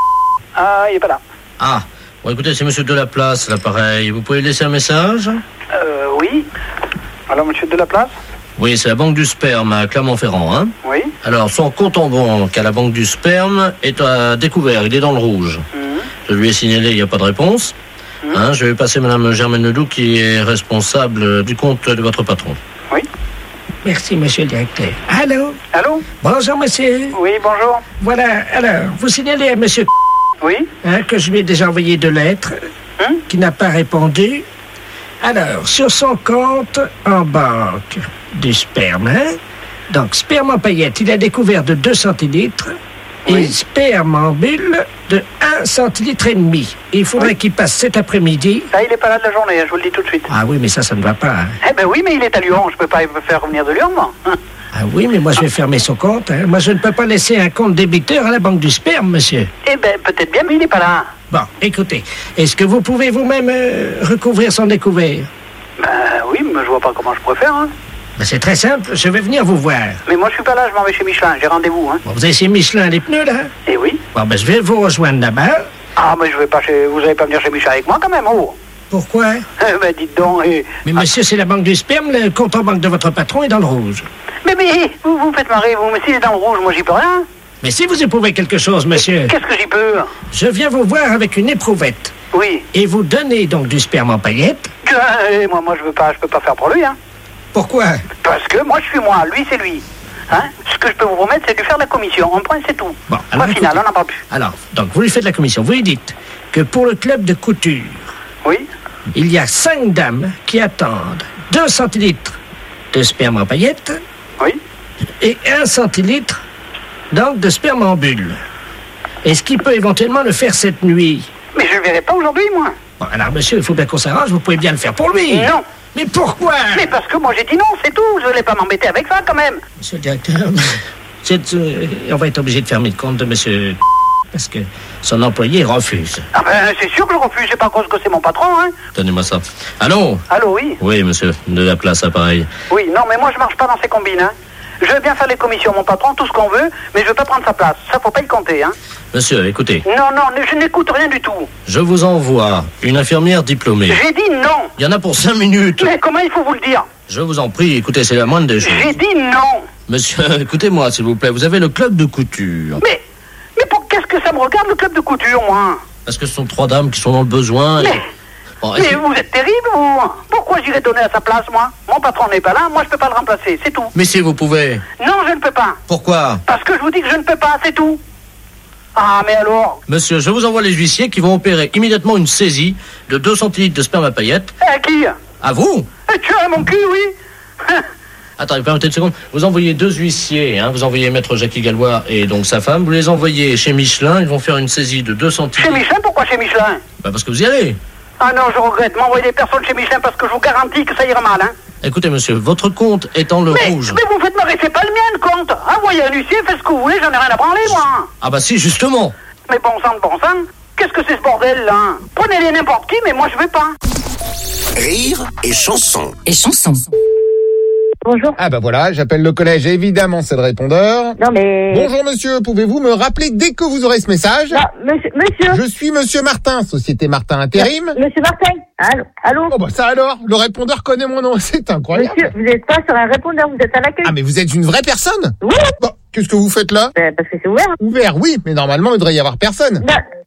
Ah, il est pas là. Ah, bon écoutez, c'est monsieur Delaplace, l'appareil. Vous pouvez laisser un message? Euh, oui. Alors, monsieur Delaplace? Oui, c'est la banque du sperme à Clermont-Ferrand, hein? Oui. Alors, son compte en banque à la banque du sperme est à découvert, il est dans le rouge. Je lui ai signalé, il n'y a pas de réponse. Hein, je vais passer madame Germaine Ledoux qui est responsable du compte de votre patron. Oui. Merci, monsieur le directeur. Allô? Allô? Bonjour, monsieur. Oui, bonjour. Voilà, alors, vous signalez à monsieur Oui. hein, que je lui ai déjà envoyé deux lettres, qui n'a pas répondu. Alors, sur son compte en banque du sperme, hein, donc sperme en paillettes, il a découvert de deux centilitres et sperme en bulle de un centilitre et demi. Et il faudrait qu'il passe cet après-midi. Ah, il est pas là de la journée, je vous le dis tout de suite. Ah oui, mais ça, ça ne va pas. hein. Eh ben oui, mais il est à Lyon, je peux pas le faire revenir de Lyon, moi. Ah oui, mais moi, je vais fermer son compte. hein. Moi, je ne peux pas laisser un compte débiteur à la banque du sperme, monsieur. Eh ben, peut-être bien, mais il n'est pas là. Bon, écoutez, est-ce que vous pouvez vous-même euh, recouvrir son découvert? Ben oui, mais je vois pas comment je pourrais faire, hein. Ben, c'est très simple, je vais venir vous voir. Mais moi, je suis pas là, je m'en vais chez Michelin, j'ai rendez-vous, hein. Bon, vous avez chez Michelin les pneus, là? Eh oui. Bon, ben, je vais vous rejoindre là-bas. Ah, mais je vais pas chez... Vous allez pas venir chez Michelin avec moi, quand même, oh. Pourquoi? Eh ben, dites donc, eh... Mais monsieur, c'est la banque du sperme, le compte en banque de votre patron est dans le rouge. Mais, mais, vous vous faites marrer, vous, mais s'il est dans le rouge, moi, j'y peux rien. Mais si vous éprouvez quelque chose, monsieur... Qu'est-ce que j'y peux? Je viens vous voir avec une éprouvette. Oui. Et vous donnez donc du sperme en paillettes. Eh, moi, moi, je veux pas, je peux pas faire pour lui, hein. Pourquoi? Parce que moi, je suis moi, lui, c'est lui. Hein? Ce que je peux vous promettre, c'est de lui faire de la commission. En point, c'est tout. Bon, Au final, on n'en parle plus. Alors, donc, vous lui faites la commission. Vous lui dites que pour le club de couture... Oui. Il y a cinq dames qui attendent deux centilitres de sperme en paillettes. Oui. Et un centilitre, donc, de sperme en bulle. Est-ce qu'il peut éventuellement le faire cette nuit? Mais je le verrai pas aujourd'hui, moi. Bon, alors, monsieur, il faut bien qu'on s'arrange. Vous pouvez bien le faire pour lui. Non. Mais pourquoi? Mais parce que moi, j'ai dit non, c'est tout. Je voulais pas m'embêter avec ça, quand même. Monsieur le directeur, c'est, euh, on va être obligé de fermer le compte de monsieur... Parce que son employé refuse. Ah ben, c'est sûr que je refuse. C'est pas à cause que c'est mon patron, hein. Donnez-moi ça. Allô? Allô, oui. Oui, monsieur, de la place, appareil. Oui, non, mais moi, je marche pas dans ces combines, hein. Je veux bien faire les commissions, mon patron, tout ce qu'on veut, mais je veux pas prendre sa place. Ça, faut pas y compter, hein. Monsieur, écoutez, Non, non, je n'écoute rien du tout. je vous envoie une infirmière diplômée. J'ai dit non. Il y en a pour cinq minutes. Mais comment il faut vous le dire? Je vous en prie, écoutez, c'est la moindre des choses. J'ai dit non. Monsieur, écoutez-moi, s'il vous plaît, vous avez le club de couture. Mais, mais pour qu'est-ce que ça me regarde, le club de couture, moi? Parce que ce sont trois dames qui sont dans le besoin. et- Mais, Bon, mais vous êtes terrible, vous. Pourquoi j'irais donner à sa place, moi? Mon patron n'est pas là, moi je peux pas le remplacer, c'est tout. Mais si vous pouvez. Non, je ne peux pas. Pourquoi? Parce que je vous dis que je ne peux pas, c'est tout. Ah, mais alors? Monsieur, je vous envoie les huissiers qui vont opérer immédiatement une saisie de deux centilitres de sperme à paillettes. À qui? À vous? Eh, tu as mon cul, oui. Attendez, permettez une seconde. Vous envoyez deux huissiers, hein. Vous envoyez maître Jackie Gallois et donc sa femme. Vous les envoyez chez Michelin. Ils vont faire une saisie de deux centilitres. Chez Michelin, pourquoi chez Michelin? Bah parce que vous y allez. Ah non, je regrette. M'envoyer des personnes chez Michelin parce que je vous garantis que ça ira mal, hein. Écoutez, monsieur, votre compte est en le mais, rouge. mais vous me faites marrer, c'est pas le mien, le compte. Envoyez un huissier, faites ce que vous voulez, j'en ai rien à branler, moi. Ah bah si, justement. Mais bon sang de bon sang, qu'est-ce que c'est ce bordel, là? Prenez-les n'importe qui, mais moi je vais pas. Rire et chanson. Et chanson. Bonjour. Ah bah voilà, j'appelle le collège, évidemment c'est le répondeur. Non mais... Bonjour monsieur, pouvez-vous me rappeler dès que vous aurez ce message? Non, monsieur, monsieur. Je suis monsieur Martin, Société Martin Intérim. Monsieur Martin. Allô, allô. Oh bah ça alors, le répondeur connaît mon nom, c'est incroyable. Monsieur, vous n'êtes pas sur un répondeur, vous êtes à l'accueil. Ah mais vous êtes une vraie personne? Oui. Bon, qu'est-ce que vous faites là? Ben, parce que c'est ouvert. Ouvert, oui, mais normalement il devrait y avoir personne. Ben,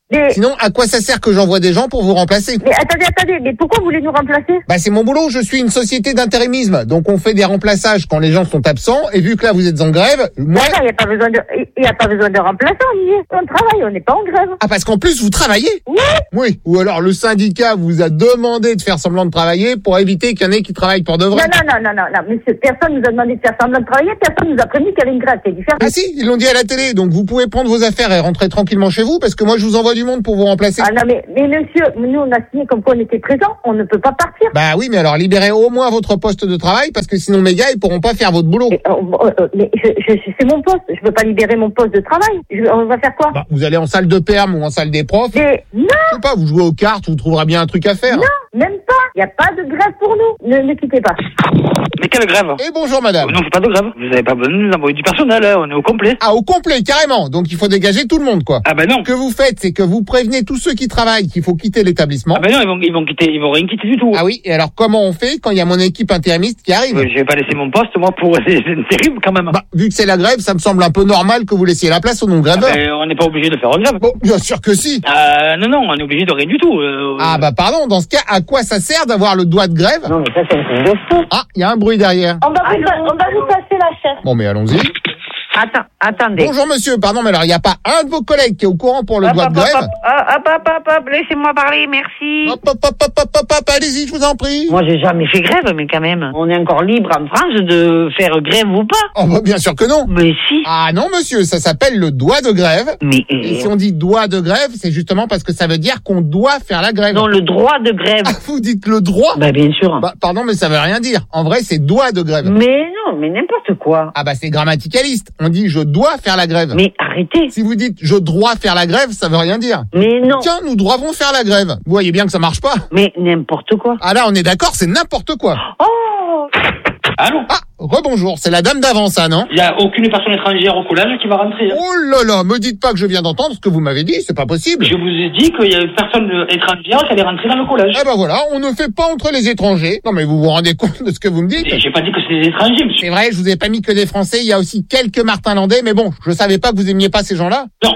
Mais... Sinon, à quoi ça sert que j'envoie des gens pour vous remplacer? Mais attendez, attendez, mais pourquoi vous voulez nous remplacer? Bah, c'est mon boulot, je suis une société d'intérimisme. Donc, on fait des remplaçages quand les gens sont absents. Et vu que là, vous êtes en grève, moi... il n'y a pas besoin de, il y a pas besoin de remplaçants, Olivier. On travaille, on n'est pas en grève. Ah, parce qu'en plus, vous travaillez? Oui. Oui. Ou alors, le syndicat vous a demandé de faire semblant de travailler pour éviter qu'il y en ait qui travaillent pour de vrai. Non, non, non, non, non, non, monsieur, personne nous a demandé de faire semblant de travailler, personne nous a prévenu qu'il y avait une grève, c'est différent. Ah si, ils l'ont dit à la télé. Donc, vous pouvez prendre vos affaires et rentrer tranquillement chez vous parce que moi, je vous envoie du monde pour vous remplacer. Ah non, mais, mais monsieur, nous, on a signé comme quoi on était présents, on ne peut pas partir. Bah oui, mais alors, libérez au moins votre poste de travail parce que sinon, mes gars, ils pourront pas faire votre boulot. Mais, euh, euh, mais je, je, c'est mon poste, je peux pas libérer mon poste de travail. Je, on va faire quoi? Bah, vous allez en salle de perm ou en salle des profs. Mais non! Je sais pas, vous jouez aux cartes, vous trouverez bien un truc à faire. Non, même pas. Il n'y a pas de grève pour nous. Ne, ne quittez pas. Mais quelle grève? Et bonjour madame. Non, c'est pas de grève. Vous n'avez pas besoin de nous envoyer du personnel, hein. On est au complet. Ah, au complet, carrément. Donc il faut dégager tout le monde, quoi. Ah ben non. Ce que vous faites, c'est que vous prévenez tous ceux qui travaillent qu'il faut quitter l'établissement. Ah ben non, ils vont, ils vont quitter, ils vont rien quitter du tout. Ah oui, et alors comment on fait quand il y a mon équipe intérimiste qui arrive? Euh, je vais pas laisser mon poste, moi, pour... C'est terrible, quand même. Bah, vu que c'est la grève, ça me semble un peu normal que vous laissiez la place aux non-gréveurs. Ah ben, on n'est pas obligé de faire une grève. Bon, bien sûr que si. Euh, non, non, on est obligé de rien du tout. Euh, ah bah pardon, dans ce cas, à quoi ça sert d'avoir le droit de grève? Non, mais ça, c'est un truc de fou. Ah, il y a un bruit derrière. On va, vous, on va vous passer la chaise. Bon, mais allons-y. Attends, attendez. Bonjour monsieur, pardon, mais alors il n'y a pas un de vos collègues qui est au courant pour le hop, droit hop, de grève? Hop, hop, hop, hop, hop, laissez-moi parler, merci. Hop, hop, hop, hop, hop, hop, hop, allez-y, je vous en prie. Moi, j'ai jamais fait grève, mais quand même. On est encore libre en France de faire grève ou pas. Oh, bah, bien sûr que non. Mais si. Ah non, monsieur, ça s'appelle le droit de grève. Mais. Et si on dit droit de grève, c'est justement parce que ça veut dire qu'on doit faire la grève. Non, le droit de grève. Ah, vous dites le droit? Bah, bien sûr. Bah, pardon, mais ça veut rien dire. En vrai, c'est doigt de grève. Mais non, mais n'importe quoi. Ah bah, c'est grammaticaliste. On dit je dois faire la grève. Mais arrêtez. Si vous dites je dois faire la grève, ça veut rien dire. Mais non. Tiens, nous devons faire la grève. Vous voyez bien que ça marche pas. Mais n'importe quoi. Ah là, on est d'accord, c'est n'importe quoi. Oh. Allô? Ah, rebonjour, c'est la dame d'avant, ça, non? Il n'y a aucune personne étrangère au collège qui va rentrer. Hein. Oh là là, me dites pas que je viens d'entendre ce que vous m'avez dit, c'est pas possible. Je vous ai dit qu'il y a une personne étrangère qui allait rentrer dans le collège. Ah bah voilà, on ne fait pas entre les étrangers. Non mais vous vous rendez compte de ce que vous me dites? J'ai pas dit que c'était des étrangers, monsieur. C'est vrai, je vous ai pas mis que des Français, il y a aussi quelques Martin Landais, mais bon, je savais pas que vous aimiez pas ces gens-là. Non.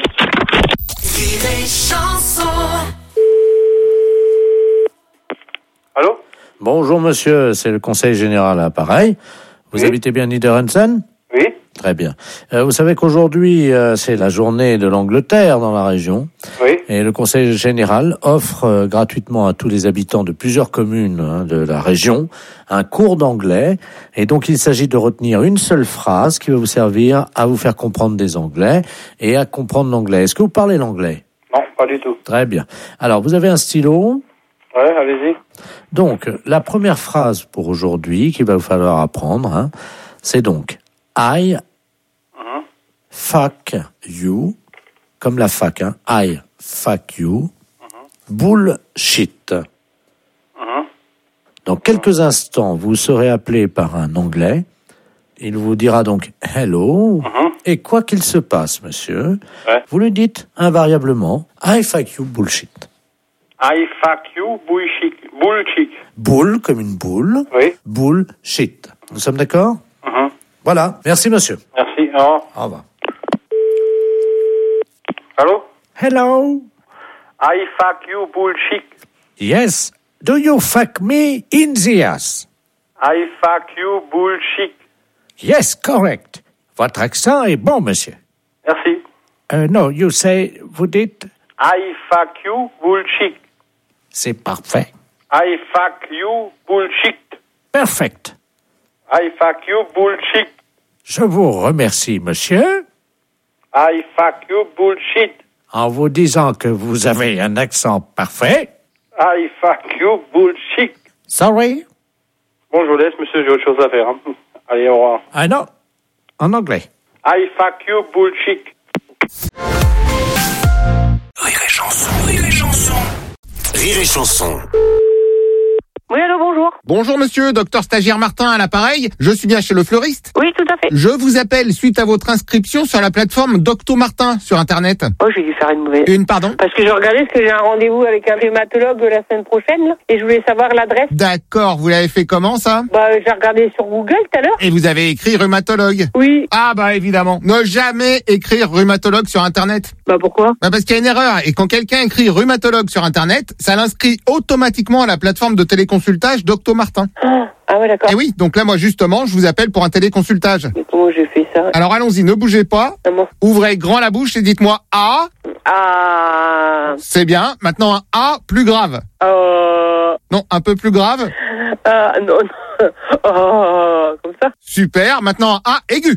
Allô? Bonjour monsieur, c'est le conseil général à l'appareil. Vous Oui. habitez bien Niederhansen? Oui. Très bien. Euh, vous savez qu'aujourd'hui, euh, c'est la journée de l'Angleterre dans la région. Oui. Et le conseil général offre euh, gratuitement à tous les habitants de plusieurs communes hein, de la région un cours d'anglais. Et donc, il s'agit de retenir une seule phrase qui va vous servir à vous faire comprendre des anglais et à comprendre l'anglais. Est-ce que vous parlez l'anglais? Non, pas du tout. Très bien. Alors, vous avez un stylo? Ouais, allez-y. Donc, la première phrase pour aujourd'hui qu'il va vous falloir apprendre, hein, c'est donc I Mhm. fuck you, comme la fac, hein, I fuck you, bullshit. Mhm. Dans quelques instants, vous serez appelé par un Anglais. Il vous dira donc hello. Mhm. Et quoi qu'il se passe, monsieur, Ouais. vous lui dites invariablement I fuck you bullshit. I fuck you, bullshit. Bullshit. Bull comme une boule. Oui. Bullshit. Nous sommes d'accord? Mhm. Voilà. Merci, monsieur. Merci. Au revoir. Au revoir. Allô? Hello. I fuck you, bullshit. Yes. Do you fuck me in the ass? I fuck you, bullshit. Yes, correct. Votre accent est bon, monsieur. Merci. Uh, no, you say, vous dites, I fuck you, bullshit. c'est parfait. I fuck you, bullshit. Perfect. I fuck you, bullshit. Je vous remercie, monsieur, I fuck you, bullshit. en vous disant que vous avez un accent parfait. I fuck you, bullshit. Sorry? Bon, je vous laisse, monsieur, j'ai autre chose à faire. Hein. Allez, au revoir. Ah non, en anglais. I fuck you, bullshit. Rire et chanson, rire et chanson. Rire et chanson. Oui, allô, bonjour. Bonjour monsieur, docteur stagiaire Martin à l'appareil. Je suis bien chez le fleuriste. Oui, tout à fait. Je vous appelle suite à votre inscription sur la plateforme Docto Martin sur internet. Oh, j'ai dû faire une mauvaise. Une pardon? Parce que je regardais parce que j'ai un rendez-vous avec un rhumatologue la semaine prochaine, là, et je voulais savoir l'adresse. D'accord, vous l'avez fait comment ça? Bah, j'ai regardé sur Google tout à l'heure. Et vous avez écrit rhumatologue? Oui. Ah bah évidemment. Ne jamais écrire rhumatologue sur internet. Bah pourquoi? Bah parce qu'il y a une erreur, et quand quelqu'un écrit rhumatologue sur internet, ça l'inscrit automatiquement à la plateforme de téléconsultage Docto Martin. Ah, ah ouais, d'accord. Et oui, donc là moi justement, je vous appelle pour un téléconsultage. Mais comment j'ai fait ça? Alors allons-y, ne bougez pas. Ah bon. Ouvrez grand la bouche et dites-moi A. Ah. C'est bien. Maintenant un A plus grave. Euh. Non, un peu plus grave. Ah, non, non. Oh, comme ça. Super. Maintenant un A aigu.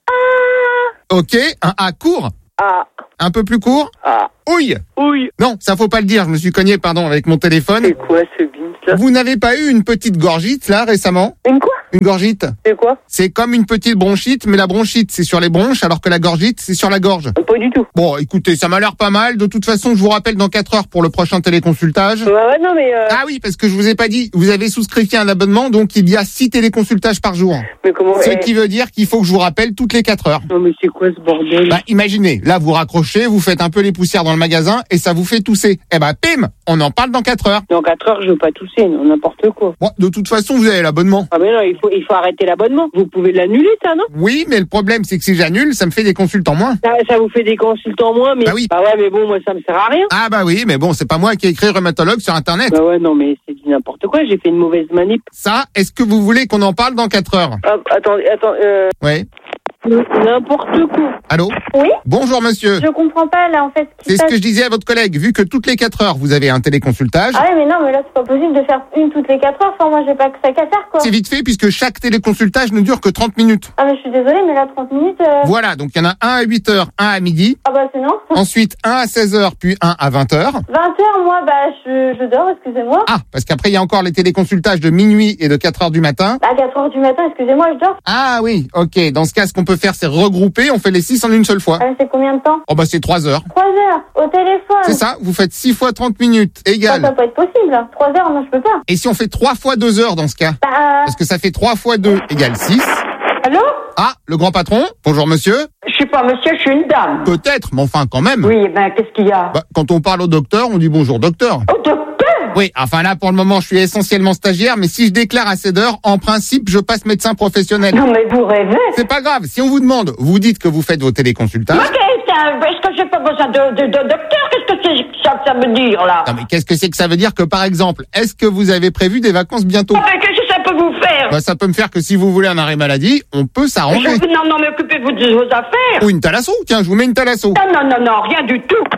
Ah. Ok, un A court. Ah. Un peu plus court. Ah. Ouille. Oui. Non, ça faut pas le dire, je me suis cogné, pardon, avec mon téléphone. C'est quoi ce bins là? Vous n'avez pas eu une petite gorgite là récemment? Une quoi? Une gorgite. C'est quoi? C'est comme une petite bronchite, mais la bronchite c'est sur les bronches alors que la gorgite c'est sur la gorge. Pas du tout. Bon, écoutez, ça m'a l'air pas mal. De toute façon, je vous rappelle dans quatre heures pour le prochain téléconsultage. Ouais, ouais, non mais... Euh... Ah oui, parce que je vous ai pas dit, vous avez souscrit un abonnement, donc il y a six téléconsultages par jour. Mais comment... Ce eh... qui veut dire qu'il faut que je vous rappelle toutes les quatre heures. Non mais c'est quoi ce bordel? Bah imaginez, là vous raccrochez, vous faites un peu les poussières dans le magasin et ça vous fait tousser. Eh bah pim, on en parle dans quatre heures. Dans quatre heures, je veux pas tousser, non, n'importe quoi. Bon, de toute façon, vous avez l'abonnement. Ah mais non, il faut, il faut arrêter l'abonnement. Vous pouvez l'annuler, ça, non? Oui, mais le problème, c'est que si j'annule, ça me fait des consultants moins. Ça, ça vous fait des consultants moins, mais... Bah oui. Bah ouais, mais bon, moi, ça me sert à rien. Ah bah oui, mais bon, c'est pas moi qui ai écrit rhumatologue sur Internet. Bah ouais, non, mais c'est du n'importe quoi, j'ai fait une mauvaise manip. Ça, est-ce que vous voulez qu'on en parle dans quatre heures? Ah, attendez, attends, euh... Ouais. N'importe quoi. Allô? Oui? Bonjour monsieur. Je comprends pas là en fait. C'est ce que je disais à votre collègue, vu que toutes les quatre heures vous avez un téléconsultage. Ah ouais mais non mais là c'est pas possible de faire une toutes les quatre heures, enfin moi j'ai pas que ça qu'à faire quoi. C'est vite fait puisque chaque téléconsultage ne dure que trente minutes. Ah mais je suis désolée mais là trente minutes... Euh... Voilà, donc il y en a un à huit heures, un à midi. Ah bah c'est non. Ensuite un à seize heures, puis un à vingt heures. vingt heures moi bah je, je dors, excusez-moi. Ah, parce qu'après il y a encore les téléconsultages de minuit et de quatre heures du matin. À quatre heures du matin, excusez-moi, je dors. Ah oui, ok, dans ce cas ce qu'on peut faire c'est regrouper. On fait les six en une seule fois. Ah, c'est combien de temps? Oh bah c'est trois heures. trois heures au téléphone. C'est ça, vous faites six fois trente minutes, égal. Ça, ça peut être possible. trois heures, non je peux pas. Et si on fait trois fois deux heures dans ce cas? Bah... Parce que ça fait trois fois deux égale six. Allô? Ah, le grand patron? Bonjour monsieur. Je suis pas monsieur, je suis une dame. Peut-être, mais enfin quand même. Oui, ben qu'est-ce qu'il y a? Bah, quand on parle au docteur, on dit bonjour docteur. Au docteur? Oui, enfin là, pour le moment, je suis essentiellement stagiaire, mais si je déclare à cette heure, en principe, je passe médecin professionnel. Non, mais vous rêvez. C'est pas grave. Si on vous demande, vous dites que vous faites vos téléconsultages. Ok, est-ce que j'ai pas besoin de, de, de docteur? Qu'est-ce que c'est, ça, ça veut dire, là? Non, mais qu'est-ce que c'est que ça veut dire que, par exemple, est-ce que vous avez prévu des vacances bientôt? Ah, mais qu'est-ce que ça peut vous faire? Bah, ça peut me faire que si vous voulez un arrêt maladie, on peut s'arranger. Je- Non, non, mais occupez-vous de vos affaires. Ou une thalasso. Tiens, je vous mets une thalasso. Non, non, non, non, rien du tout.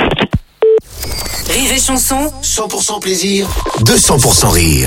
Rire et chanson. cent pour cent plaisir, deux cents pour cent rire.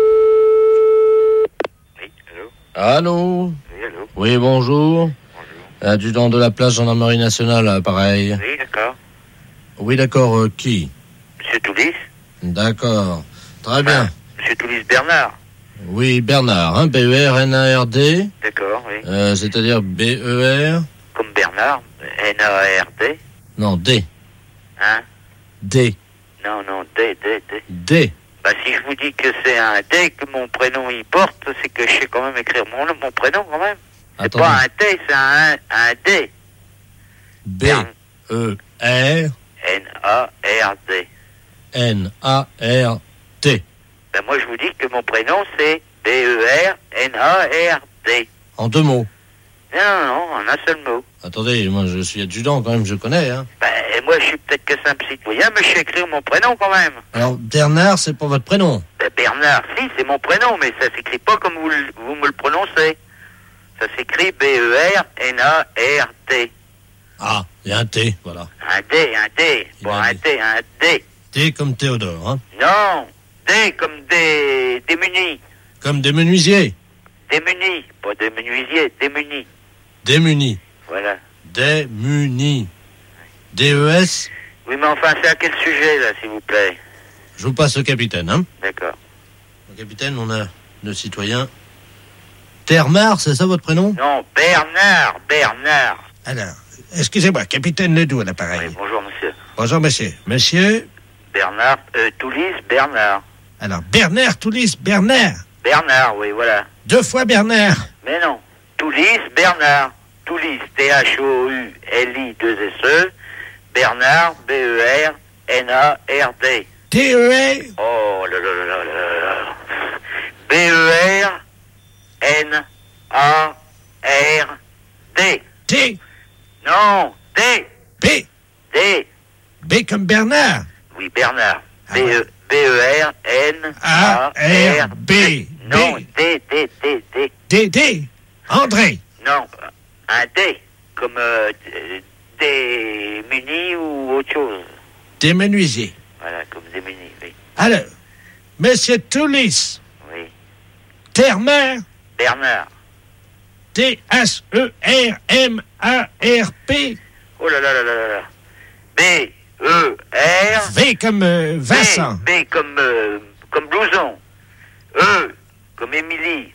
Allô? Oui, allô? Oui, bonjour. Adjudant de la place gendarmerie nationale, pareil. Oui, d'accord. Oui, d'accord, euh, qui? Monsieur Toulis? D'accord. Très bien. Monsieur Toulis Bernard? Oui, Bernard, hein, B E R N A R D. D'accord, oui. Euh, c'est-à-dire B E R? Comme Bernard, N A R D? Non, D. Hein? D. Non, non, D, D, D. D. Bah, si je vous dis que c'est un D que mon prénom y porte, c'est que je sais quand même écrire mon, nom- mon prénom quand même. C'est Attendez. pas un T, c'est un, un D. B E R N A R D. N A R T. Ben moi je vous dis que mon prénom c'est B E R N A R D. En deux mots. Non, non, non, en un seul mot. Attendez, moi je suis adjudant quand même, je connais, hein. Ben et moi je suis peut-être que simple citoyen, mais je sais écrire mon prénom quand même. Alors, Bernard, c'est pas votre prénom. Ben, Bernard, si, c'est mon prénom, mais ça s'écrit pas comme vous, le- vous me le prononcez. Ça s'écrit B E R N A R D. Ah, il y a un T, voilà. Un D, un D, pas un T, un D. T comme Théodore, hein. Non, D comme des démunis. Comme des menuisiers. Démunis, pas des menuisiers, démunis. Démunis. Voilà. Démunis. D E S. Oui, mais enfin, c'est à quel sujet, là, s'il vous plaît? Je vous passe le capitaine, hein. D'accord. Le capitaine, on a le citoyen. Termar, c'est ça votre prénom? Non, Bernard, Bernard. Alors, excusez-moi, capitaine Ledoux à l'appareil. Oui, bonjour, monsieur. Bonjour, monsieur. Monsieur, Bernard, euh, Toulis, Bernard. Alors, Bernard, Toulis, Bernard. Bernard, oui, voilà. Deux fois Bernard. Mais non. Toulis, Bernard. Toulis, T H O U L I deux S E. Bernard, B E R N A R D. T E R. Oh là là là là là là. B E R N A R D. T. Non, D. B. D. B comme Bernard. Oui, Bernard. B E B E R N A R B. Non, D, D, D, D. D, D. André. Non, un D, comme euh, des munis ou autre chose. Des menuisiers. Voilà, comme des munis, oui. Alors, Monsieur Toulis. Oui. Terre-Mer. Bernard. T H E R M A R P. Oh là là là là là. B E R. V comme euh, Vincent. B, B comme, euh, comme blouson. E comme Émilie.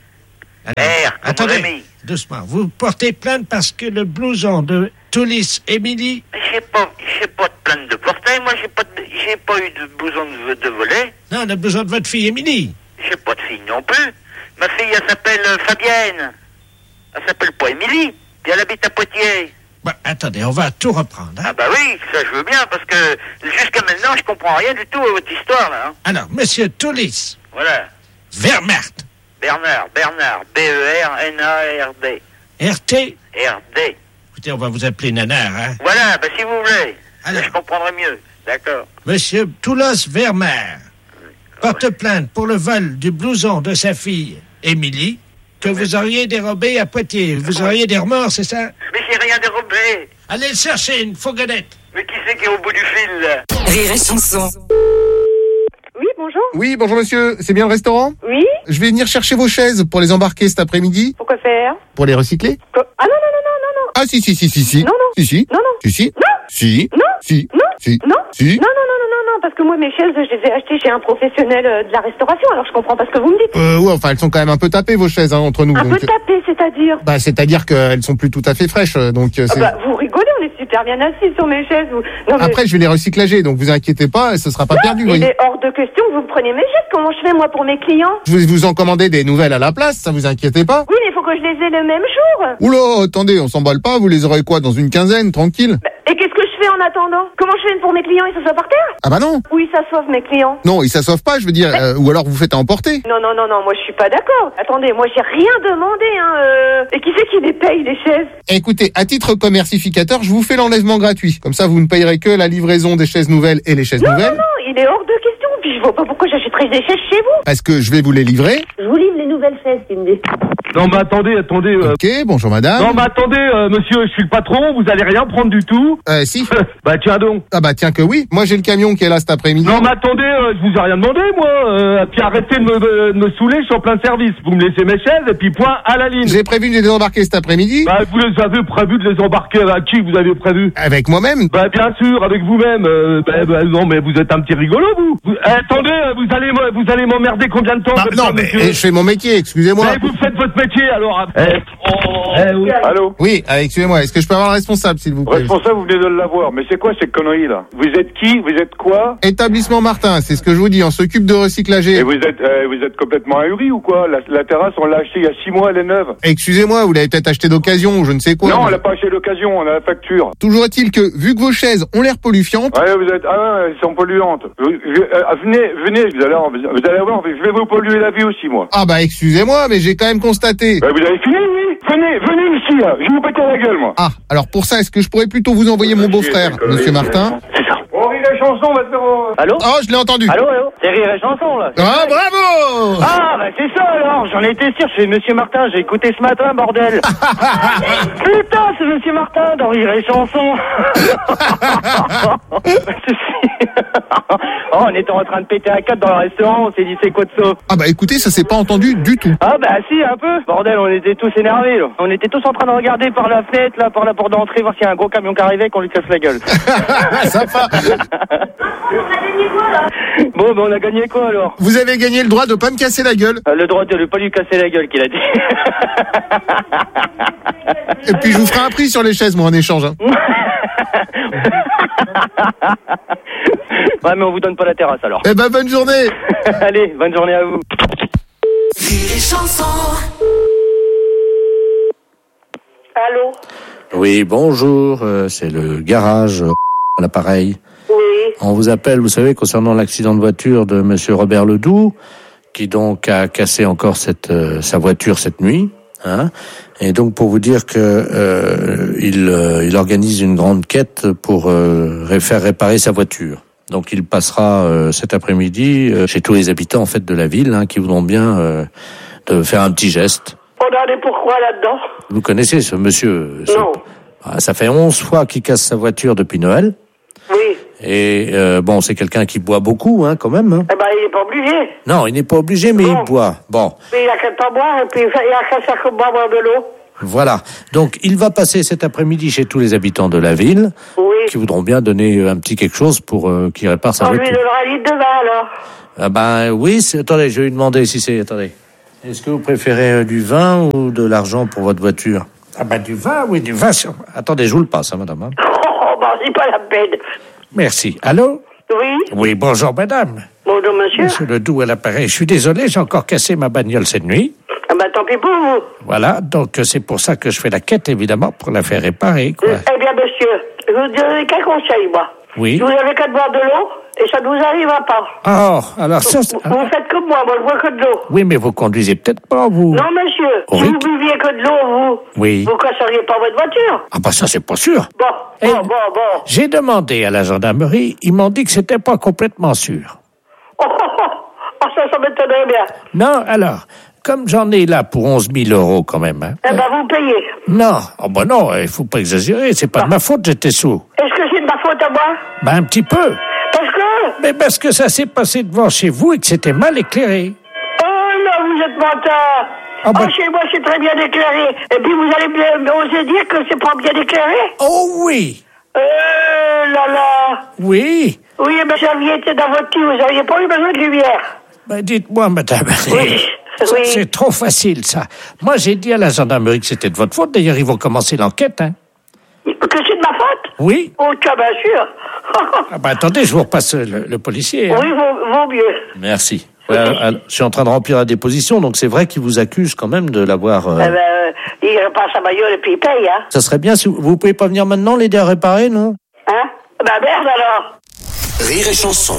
R comme Attendez, Rémi. doucement. Vous portez plainte parce que le blouson de Toulis Émilie. J'ai pas, j'ai pas de plainte de portail. Moi, j'ai pas, de, j'ai pas eu de blouson de, de volet. Non, le blouson de votre fille Émilie. J'ai pas de fille non plus. Ma fille, elle s'appelle euh, Fabienne. Elle s'appelle pas Émilie. Puis elle habite à Poitiers. Bon, attendez, on va tout reprendre. Hein? Ah bah oui, ça je veux bien, parce que jusqu'à maintenant, je comprends rien du tout à votre histoire, là. Hein. Alors, Monsieur Toulis. Voilà. Wehrmacht. Bernard, Bernard, B E R N A R D. R T. R D. Écoutez, on va vous appeler Nanar, hein? Voilà, bah si vous voulez. Alors. Je comprendrai mieux. D'accord. Monsieur Toulos Wehrmacht porte plainte pour le vol du blouson de sa fille, Émilie, que vous auriez dérobé à Poitiers. Vous auriez des remords, c'est ça? Mais j'ai rien dérobé. Allez le chercher, une fourgonnette. Mais qui c'est qui est au bout du fil, là? Rire et chanson. Oui, bonjour. Oui, bonjour monsieur, c'est bien le restaurant? Oui. Je vais venir chercher vos chaises pour les embarquer cet après-midi. Pourquoi faire? Pour les recycler? Co- Ah non, non, non, non, non, non. Ah si, si, si, si, si. Non, non. Si, si. Non, non. Si, si. Non. Si. Non. Si. Non. Si. Non. Si. Non, non, non, non, non, non, parce que moi, mes chaises, je les ai achetées chez un professionnel euh, de la restauration, alors je comprends pas ce que vous me dites. Euh, ouais, enfin, elles sont quand même un peu tapées, vos chaises, hein, entre nous. Un donc, peu tapées, c'est-à-dire? Bah, c'est-à-dire qu'elles sont plus tout à fait fraîches, euh, donc euh, Ah c'est... bah, vous rigolez, on est super bien assis sur mes chaises. Vous... Non, mais... Après, je vais les recyclager, donc vous inquiétez pas, ce sera pas Non, perdu, vous il voyez. est hors de question que vous preniez mes chaises. Comment je fais, moi, pour mes clients? Je vais vous en commander des nouvelles à la place, ça vous inquiétez pas. Oui, mais il faut que je les ai le même jour. Oula, attendez, on s'emballe pas, vous les aurez quoi, dans une quinzaine, tranquille? Bah, et qu'est-ce que je fais en attendant? Comment je fais pour mes clients? Ils s'assoient par terre? Ah bah non. Oui, ça sauve mes clients. Non, ils s'assoivent pas, je veux dire, euh, ou alors vous faites à emporter. Non, non, non, non, moi je suis pas d'accord. Attendez, moi j'ai rien demandé, hein. Euh... Et qui c'est qui les paye, les chaises? Écoutez, à titre commercificateur, je vous fais l'enlèvement gratuit. Comme ça, vous ne payerez que la livraison des chaises nouvelles et les chaises Non, nouvelles. non, non, il est hors de question. Puis je vois pas pourquoi j'achèterais des chaises chez vous. Parce que je vais vous les livrer. Je vous livre les nouvelles chaises, Cindy. Non, mais attendez, attendez. euh, Ok, bonjour madame. Non, mais attendez, euh, monsieur, je suis le patron, vous allez rien prendre du tout. Euh, si. Bah, tiens donc. Ah bah tiens que oui. Moi j'ai le camion qui est là cet après-midi. Non, mais attendez, euh, je vous ai rien demandé, moi. Euh, puis arrêtez de me, de me saouler, je suis en plein service. Vous me laissez mes chaises et puis point à la ligne. J'ai prévu de les embarquer cet après-midi. Bah, vous les avez prévu de les embarquer avec qui vous avez prévu? Avec moi-même. Bah, bien sûr, avec vous-même. Euh, bah, bah, non, mais vous êtes un petit rigolo, vous. vous eh, attendez, euh, vous allez, me- vous allez m'emmerder combien de temps? Bah, comme non ça, mais monsieur eh, je fais mon métier, excusez-moi. Bah, vous faites votre métier, alors. Eh, oh, eh, oui. Allô? Oui, ah, excusez-moi, est-ce que je peux avoir le responsable s'il vous plaît? Responsable, vous venez de l'avoir. Mais c'est quoi ces conneries là? Vous êtes qui? Vous êtes quoi? Établissement Martin, c'est ce que je vous dis, on s'occupe de recyclager. Et vous êtes, euh, vous êtes complètement ahuri ou quoi? la, la terrasse, on l'a achetée il y a six moix, elle est neuve. Excusez-moi, vous l'avez peut-être acheté d'occasion ou je ne sais quoi. non, mais- on l'a pas acheté l'occasion, on a la facture. Toujours est-il que, vu que vos chaises ont l'air pollufiantes, Ouais, vous êtes, ah ouais, elles sont polluantes. Vous- je- euh, venez, venez, vous allez, vous allez voir, je vais vous polluer la vie aussi, moi. ah bah excusez-moi, mais j'ai quand même constaté. Bah, vous avez fini, oui? Venez, venez ici, là. Je vais vous péter la gueule, moi. Ah, alors pour ça, est-ce que je pourrais plutôt vous envoyer mon beau-frère, monsieur Martin? C'est ça. On rit la chanson, on va te faire... euh, Allô? Oh, je l'ai entendu. Allô, allô? C'est Rire et Chanson, là. Ah, bravo! Ah, bah c'est ça, alors. J'en étais sûr. Je suis Monsieur Martin. J'ai écouté ce matin, bordel. Putain, c'est Monsieur Martin dans Rire et Chanson. Oh, on était en train de péter à quatre dans le restaurant. On s'est dit, c'est quoi de ça? Ah bah écoutez, ça s'est pas entendu du tout. Ah, bah si, un peu. Bordel, on était tous énervés, là. On était tous en train de regarder par la fenêtre, là, par la porte d'entrée, voir s'il y a un gros camion qui arrivait, qu'on lui casse la gueule. Sympa. Bon, ben on a gagné quoi alors? Vous avez gagné le droit de pas me casser la gueule. Euh, Le droit de ne pas lui casser la gueule, qu'il a dit. Et puis je vous ferai un prix sur les chaises, moi, en échange. Hein. Ouais, mais on vous donne pas la terrasse alors. Eh ben, bonne journée. Allez, bonne journée à vous. Rire et chanson. Allô? Oui, bonjour, euh, c'est le garage euh, à l'appareil. Oui. On vous appelle, vous savez, concernant l'accident de voiture de monsieur Robert Ledoux, qui donc a cassé encore cette euh, sa voiture cette nuit. Hein, et donc pour vous dire que euh, il, euh, il organise une grande quête pour euh, faire réparer sa voiture. Donc il passera euh, cet après-midi euh, chez tous les habitants en fait de la ville hein, qui voudront bien euh, de faire un petit geste. On en est pourquoi là-dedans? Vous connaissez ce monsieur? ce... Non. Ah, ça fait onze fois qu'il casse sa voiture depuis Noël. Oui. Et euh, bon, c'est quelqu'un qui boit beaucoup, hein, quand même. Hein. Eh ben, il est pas obligé. Non, il n'est pas obligé, mais Bon. il boit. Bon, Mais il a qu'à pas boire et puis il a qu'à faire comme boire de l'eau. voilà. Donc, il va passer cet après-midi chez tous les habitants de la ville, Oui. qui voudront bien donner un petit quelque chose pour euh, qu'il répare sa On lui voiture. donnera un litre de vin alors. Ah ben oui, c'est... attendez, je vais lui demander si c'est... Attendez. Est-ce que vous préférez euh, du vin ou de l'argent pour votre voiture? Ah ben du vin, oui, du vin. Sur... Attendez, je vous le passe, hein, madame. Hein. Oh, bah, c'est pas la peine. Merci. Allô? Oui. Oui, bonjour, madame. Bonjour, monsieur. Monsieur Ledoux à l'appareil. Je suis désolé, j'ai encore cassé ma bagnole cette nuit. Ah bah, tant pis pour vous. Voilà, donc euh, c'est pour ça que je fais la quête, évidemment, pour la faire réparer, quoi. Eh bien, monsieur, je vous donne quel conseil, moi? Oui. Vous avez qu'à boire de l'eau et ça ne vous arrivera pas. Oh, alors ça... c'est- Vous, vous faites comme moi, moi, je bois que de l'eau. Oui, mais vous conduisez peut-être pas, vous. Non, monsieur, Oh, si oui. vous buviez que de l'eau, vous, Oui. vous casseriez pas votre voiture. Ah bah ça, c'est pas sûr. Bon, Eh, bon, bon, bon. J'ai demandé à la gendarmerie, ils m'ont dit que c'était pas complètement sûr. Oh, oh, oh, oh, ça, ça m'étonnerait bien. Non, alors, comme j'en ai là pour onze mille euros quand même, hein. Eh ben, vous payez. Non, oh bah non, il faut pas exagérer, c'est pas de ma faute, j'étais sous. Est-ce que c'est de ma faute à moi? Ben un petit peu. Parce que... Mais parce que ça s'est passé devant chez vous et que c'était mal éclairé. Oh là, vous êtes menteur. Ah ben- Oh, chez moi, c'est très bien éclairé. Et puis, vous allez bien oser dire que c'est pas bien éclairé? Oh oui. Euh, là, là. Oui. Oui, mais si vous étiez dans votre cul, vous n'auriez pas eu besoin de lumière. Ben dites-moi, madame. Oui. Ça, Oui. C'est trop facile, ça. Moi, j'ai dit à la gendarmerie que c'était de votre faute. D'ailleurs, ils vont commencer l'enquête, hein. Que c'est de ma faute? Oui. Oh, tiens, bien sûr. Ah ben attendez, je vous repasse le, le policier. hein. Oui, vaut, vaut mieux. Merci. Ouais, alors, je suis en train de remplir la déposition, donc c'est vrai qu'ils vous accusent quand même de l'avoir... euh, Eh ben, euh, il repasse sa bagnole et puis il paye, hein. Ça serait bien si vous... Vous pouvez pas venir maintenant l'aider à réparer, non? Hein? Ben, merde alors. Rire et chanson.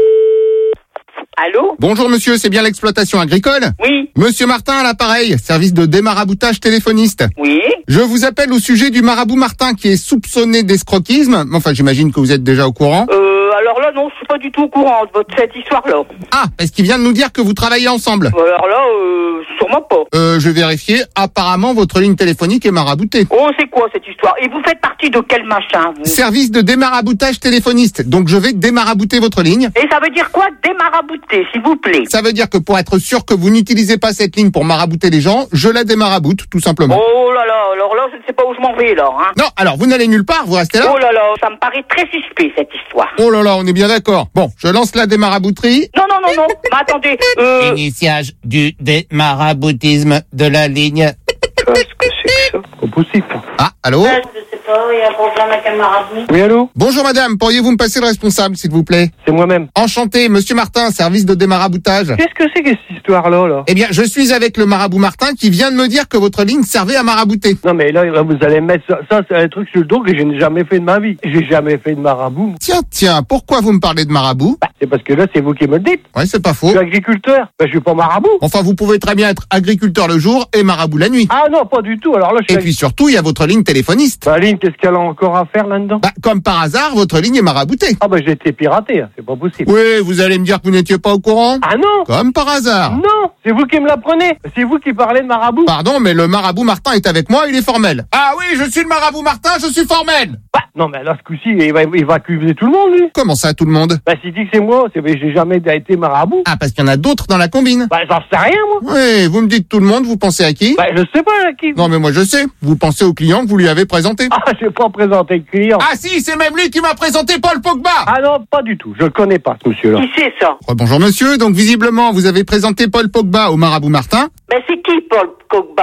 Allô? Bonjour monsieur, c'est bien l'exploitation agricole? Oui. Monsieur Martin à l'appareil, service de démaraboutage téléphoniste. Oui. Je vous appelle au sujet du marabout Martin qui est soupçonné d'escroquisme. Enfin, j'imagine que vous êtes déjà au courant. Euh, alors là, non, je suis pas du tout au courant de votre, cette histoire-là. Ah, parce qu'il vient de nous dire que vous travaillez ensemble. Alors là, euh, sûrement pas. Euh, je vais vérifier. Apparemment, votre ligne téléphonique est maraboutée. Oh, c'est quoi cette histoire? Et vous faites partie de quel machin, vous? Service de démaraboutage téléphoniste. Donc, je vais démarabouter votre ligne. Et ça veut dire quoi, démarabouter, s'il vous plaît? Ça veut dire que pour être sûr que vous n'utilisez pas cette ligne pour marabouter les gens, je la démaraboute, tout simplement. Oh là là, alors là, je ne sais pas où je m'en vais, là, hein. Non, alors, vous n'allez nulle part, vous restez là. Oh là là, ça me paraît très suspect, cette histoire. Oh là là, on est bien d'accord. Bon, je lance la démarabouterie. Non, non, non, non, mais attendez, euh... Initiage du démaraboutisme de la ligne. Qu'est-ce que c'est que ça? Pas possible. Ah, allô? Je sais pas, il y a un problème avec un marabout. Oui, allô? Bonjour madame, pourriez-vous me passer le responsable, s'il vous plaît? C'est moi-même. Enchanté, monsieur Martin, service de démaraboutage. Qu'est-ce que c'est que cette histoire-là, là? Eh bien, je suis avec le marabout Martin qui vient de me dire que votre ligne servait à marabouter. Non, mais là, là, vous allez mettre ça, ça c'est un truc sur le dos que je n'ai jamais fait de ma vie. J'ai jamais fait de marabout. Tiens, tiens, pourquoi vous me parlez de marabout? Bah, c'est parce que là, c'est vous qui me le dites. Ouais, c'est pas Je faux. suis agriculteur. Bah, je suis pas marabout. Enfin, vous pouvez très bien être agriculteur le jour et marabout la nuit. Ah non, pas du tout. Alors là, je suis Et puis surtout, il y a votre ligne téléphoniste. Bah, Aline, qu'est-ce qu'elle a encore à faire là-dedans? Bah, comme par hasard, votre ligne est maraboutée. Ah bah, j'ai été piraté, hein. C'est pas possible. Oui, vous allez me dire que vous n'étiez pas au courant? Ah non! Comme par hasard. Non! C'est vous qui me l'apprenez! C'est vous qui parlez de marabout! Pardon, mais le marabout Martin est avec moi, il est formel. Ah oui, je suis le marabout Martin, je suis formel. Bah, non, mais là, ce coup-ci, il va, il va accuser tout le monde, lui! Comment ça, tout le monde? Bah, s'il dit que c'est moi, c'est, mais j'ai jamais été marabout! Ah, parce qu'il y en a d'autres dans la combine. Bah, j'en sais rien, moi! Oui, vous me dites tout le monde, vous pensez à qui? Bah, je sais pas à qui! Non, mais moi je sais. Vous pensez au client que vous lui avez présenté. Ah, j'ai pas présenté le client! Ah si, c'est même lui qui m'a présenté Paul Pogba. Ah non, pas du tout, je le connais pas, ce monsieur-là. Qui c'est, ça? Oh, bonjour monsieur, donc visiblement vous avez présenté Paul Pogba au marabout Martin. Mais c'est qui, Paul Pogba? Bah,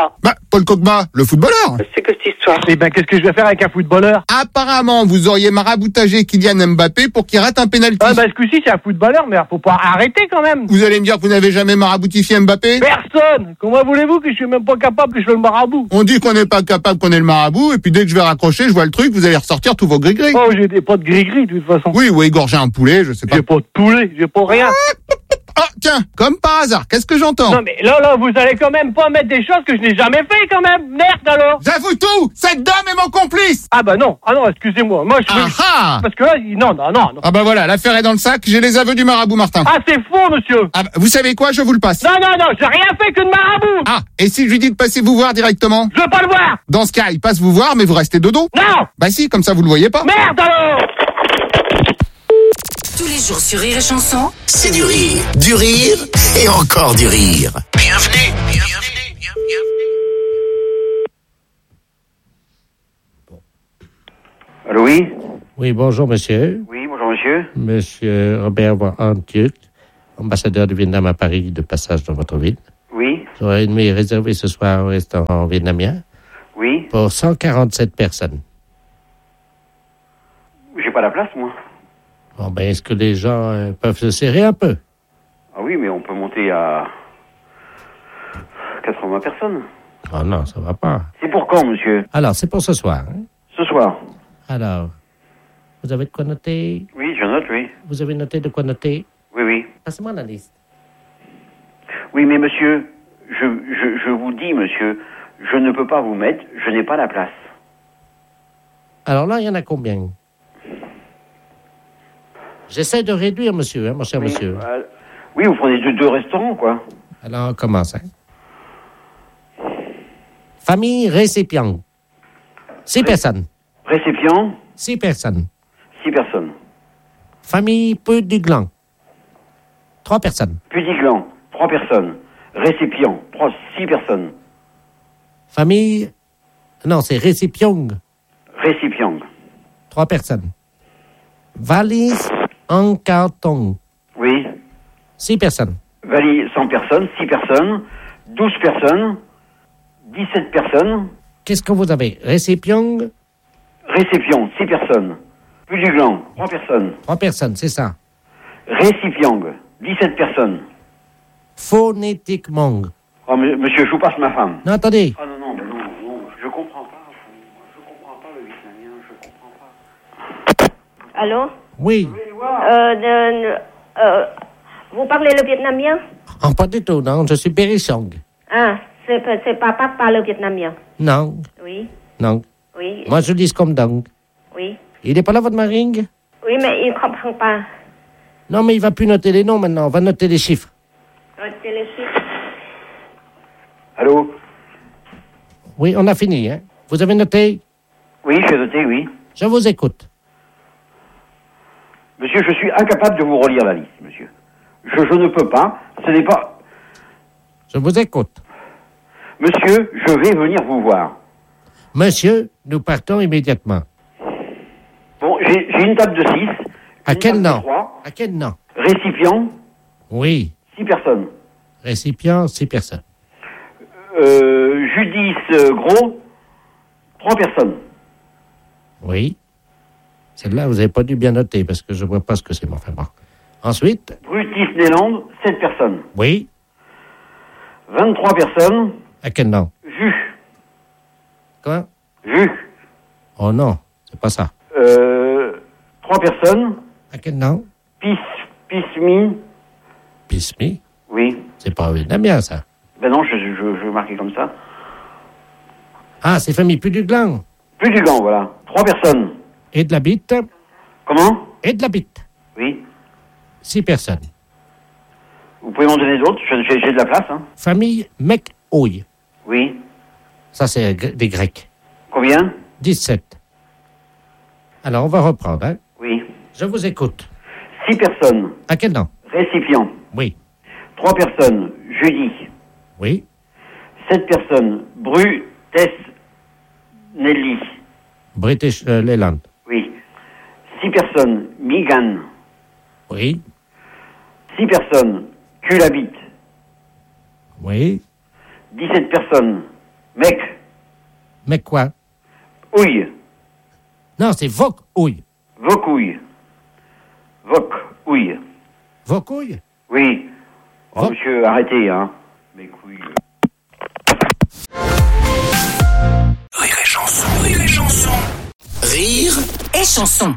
Paul Pogba, le footballeur. C'est que cette histoire. Eh ben, qu'est-ce que je vais faire avec un footballeur? Apparemment, vous auriez maraboutagé Kylian Mbappé pour qu'il rate un pénalty. Ah, bah, ce coup-ci, c'est un footballeur, mais faut pas arrêter quand même. Vous allez me dire que vous n'avez jamais maraboutifié Mbappé? Personne. Comment voulez-vous que je suis même pas capable que je fais le marabout? On dit qu'on n'est pas capable qu'on ait le marabout, et puis dès que je vais raccrocher, je vois le truc, vous allez ressortir tous vos gris-gris. Oh, j'ai des pas de gris-gris, de toute façon. Oui, ou égorger un poulet, je sais pas. J'ai pas de poulet, j'ai pas rien. Ah, tiens, comme par hasard, qu'est-ce que j'entends? Non, mais là, là, vous allez quand même pas mettre des choses que je n'ai jamais fait, quand même. Merde, alors. J'avoue tout! Cette dame est mon complice! Ah, bah non. Ah non, excusez-moi. Moi, je veux... Ah ah! Parce que là, il- non, non, non, non. Ah bah voilà, l'affaire est dans le sac, j'ai les aveux du marabout Martin. Ah, c'est faux, monsieur. Ah bah, vous savez quoi, je vous le passe. Non, non, non, j'ai rien fait que de marabout. Ah, et si je lui dis de passer vous voir directement? Je veux pas le voir. Dans ce cas, il passe vous voir, mais vous restez dodo? Non. Bah si, comme ça vous le voyez pas. Merde, alors. Tous les jours sur Rire et Chanson, C'est du rire, du rire et encore du rire. Bienvenue, bienvenue, bienvenue. Allô, oui? Oui, bonjour, monsieur. Oui, bonjour, monsieur. Monsieur Robert Van Antjuk, ambassadeur du Vietnam à Paris, de passage dans votre ville. Oui, J'aurais une nuit réservée ce soir au restaurant vietnamien oui. pour cent quarante-sept personnes. J'ai pas la place, moi. Bon, ben, est-ce que les gens euh, peuvent se serrer un peu? Ah oui, mais on peut monter à quatre-vingts personnes. Oh non, ça va pas. C'est pour quand, monsieur? Alors, c'est pour ce soir. Hein? Ce soir. Alors, vous avez de quoi noter? Oui, je note, oui. Vous avez noté de quoi noter? Oui, oui. Passez-moi la liste. Oui, mais monsieur, je, je, je vous dis, monsieur, je ne peux pas vous mettre, je n'ai pas la place. Alors là, il y en a combien? J'essaie de réduire, monsieur, hein, mon cher Oui, monsieur. euh, oui, vous prenez deux, deux restaurants, quoi. Alors, on commence. Hein. Famille récipient. Six personnes. Récipient, Six personnes. six personnes. Famille peu du gland. Trois personnes. Pudiglan, trois personnes. Récipient, trois, six personnes. Famille... Non, c'est récipient. Récipient, Trois personnes. Valise en carton. oui. Six personnes. Valise, cent personnes, six personnes, douze personnes, dix-sept personnes. Qu'est-ce que vous avez? Récipient, Récipient, six personnes. Pudiglan, trois personnes. trois personnes, c'est ça. Récipient, dix-sept personnes. Phonétiquement. Oh, m- monsieur, je vous passe ma femme. Non, attendez. Ah non, non, non, non, je comprends pas. Je comprends pas le vietnamien, je comprends pas. Allô? Oui. Euh, de- euh, vous parlez le vietnamien? Oh, pas du tout, non. Je suis Périsong. Ah, c'est c'est papa qui parle vietnamien. Non, Oui, non. oui, Moi, je dis comme donc. oui. Il n'est pas là, votre maring? Oui, mais il ne comprend pas. Non, mais il va plus noter les noms maintenant. On va noter les chiffres. Notez les chiffres. Allô? Oui, on a fini, hein. Vous avez noté? Oui, j'ai noté, oui. Je vous écoute. Monsieur, je suis incapable de vous relire la liste, monsieur. Je, je ne peux pas. Ce n'est pas... Je vous écoute. Monsieur, je vais venir vous voir. Monsieur, nous partons immédiatement. Bon, j'ai j'ai une table de six. À une quel table de nom? trois, À quel nom? récipient, Oui. six personnes. Récipient, six personnes. Euh, Judice euh, Gros, trois personnes. Oui. Celle-là, vous n'avez pas dû bien noter parce que je ne vois pas ce que c'est, mon enfin bon. Ensuite, Brutus Néland, sept personnes. oui. vingt-trois personnes. À quel nom? Jus. Quoi? Jus. Oh non, c'est pas ça. Euh, trois personnes. À quel nom? Pis, Pismi. Pismi? Oui. C'est pas vietnamien, ça. Ben non, je, je, je vais marquer comme ça. Ah, c'est famille plus du gland. Plus du gant, voilà. Trois personnes. Et de la bite. Comment? Et de la bite. Oui. Six personnes. Vous pouvez m'en donner d'autres? Je- J'ai j'ai de la place, hein. Famille Mec-Ouille. Oui. Ça, c'est gr- des Grecs. Combien? dix-sept. Alors, on va reprendre, hein. Oui. Je vous écoute. Six personnes. À quel nom? Récipient. Oui. Trois personnes. Judy. Oui. Sept personnes. Bru, Tess, Nelly. British euh, Leyland. Oui. Six personnes. Migan. Oui. Six personnes. Culabit. Oui. Dix-sept personnes. Mec. Mec quoi? Ouille. Non, c'est Voc ouille. Voc ouille. Voc ouille. Voc ouille? Oui. Oh, Voc. monsieur, arrêtez, hein. Mes couilles. Rire et chanson, rire et chanson. Rire et chanson.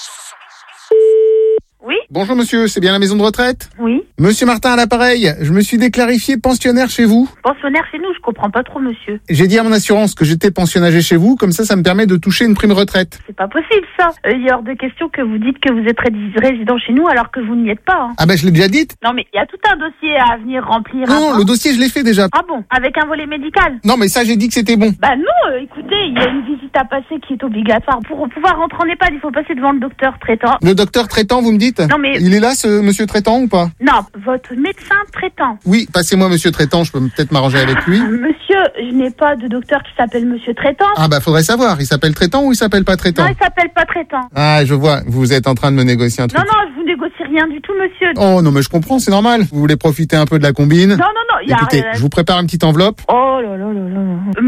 Oui. Bonjour monsieur, c'est bien la maison de retraite? Oui. Monsieur Martin à l'appareil, je me suis déclarifié pensionnaire chez vous. Pensionnaire chez nous, je comprends pas trop, monsieur. J'ai dit à mon assurance que j'étais pensionnagé chez vous, comme ça, ça me permet de toucher une prime retraite. C'est pas possible, ça. Euh, Il est hors de question que vous dites que vous êtes ré- résident chez nous alors que vous n'y êtes pas. Hein. Ah ben je l'ai déjà dit. Non, mais il y a tout un dossier à venir remplir. Non, avant. le dossier je l'ai fait déjà. Ah bon? Avec un volet médical? Non mais ça j'ai dit que c'était bon. Bah non, euh, écoutez, il y a une visite à passer qui est obligatoire. Pour pouvoir rentrer en EHPAD, il faut passer devant le docteur traitant. Le docteur traitant, vous me dites? Non, mais- Il est là ce monsieur traitant ou pas? Non, votre médecin traitant. Oui, passez-moi monsieur traitant, je peux peut-être m'arranger avec lui. Ah, monsieur, je n'ai pas de docteur qui s'appelle monsieur traitant. Ah bah faudrait savoir, il s'appelle traitant ou il s'appelle pas traitant? Non, il s'appelle pas traitant. Ah je vois, vous êtes en train de me négocier un truc. Non, non, je vous négocie rien du tout, monsieur. Oh non mais je comprends, c'est normal. Vous voulez profiter un peu de la combine? Non, non, non, il y a Écoutez, rien. je vous prépare une petite enveloppe. Oh là là là là là.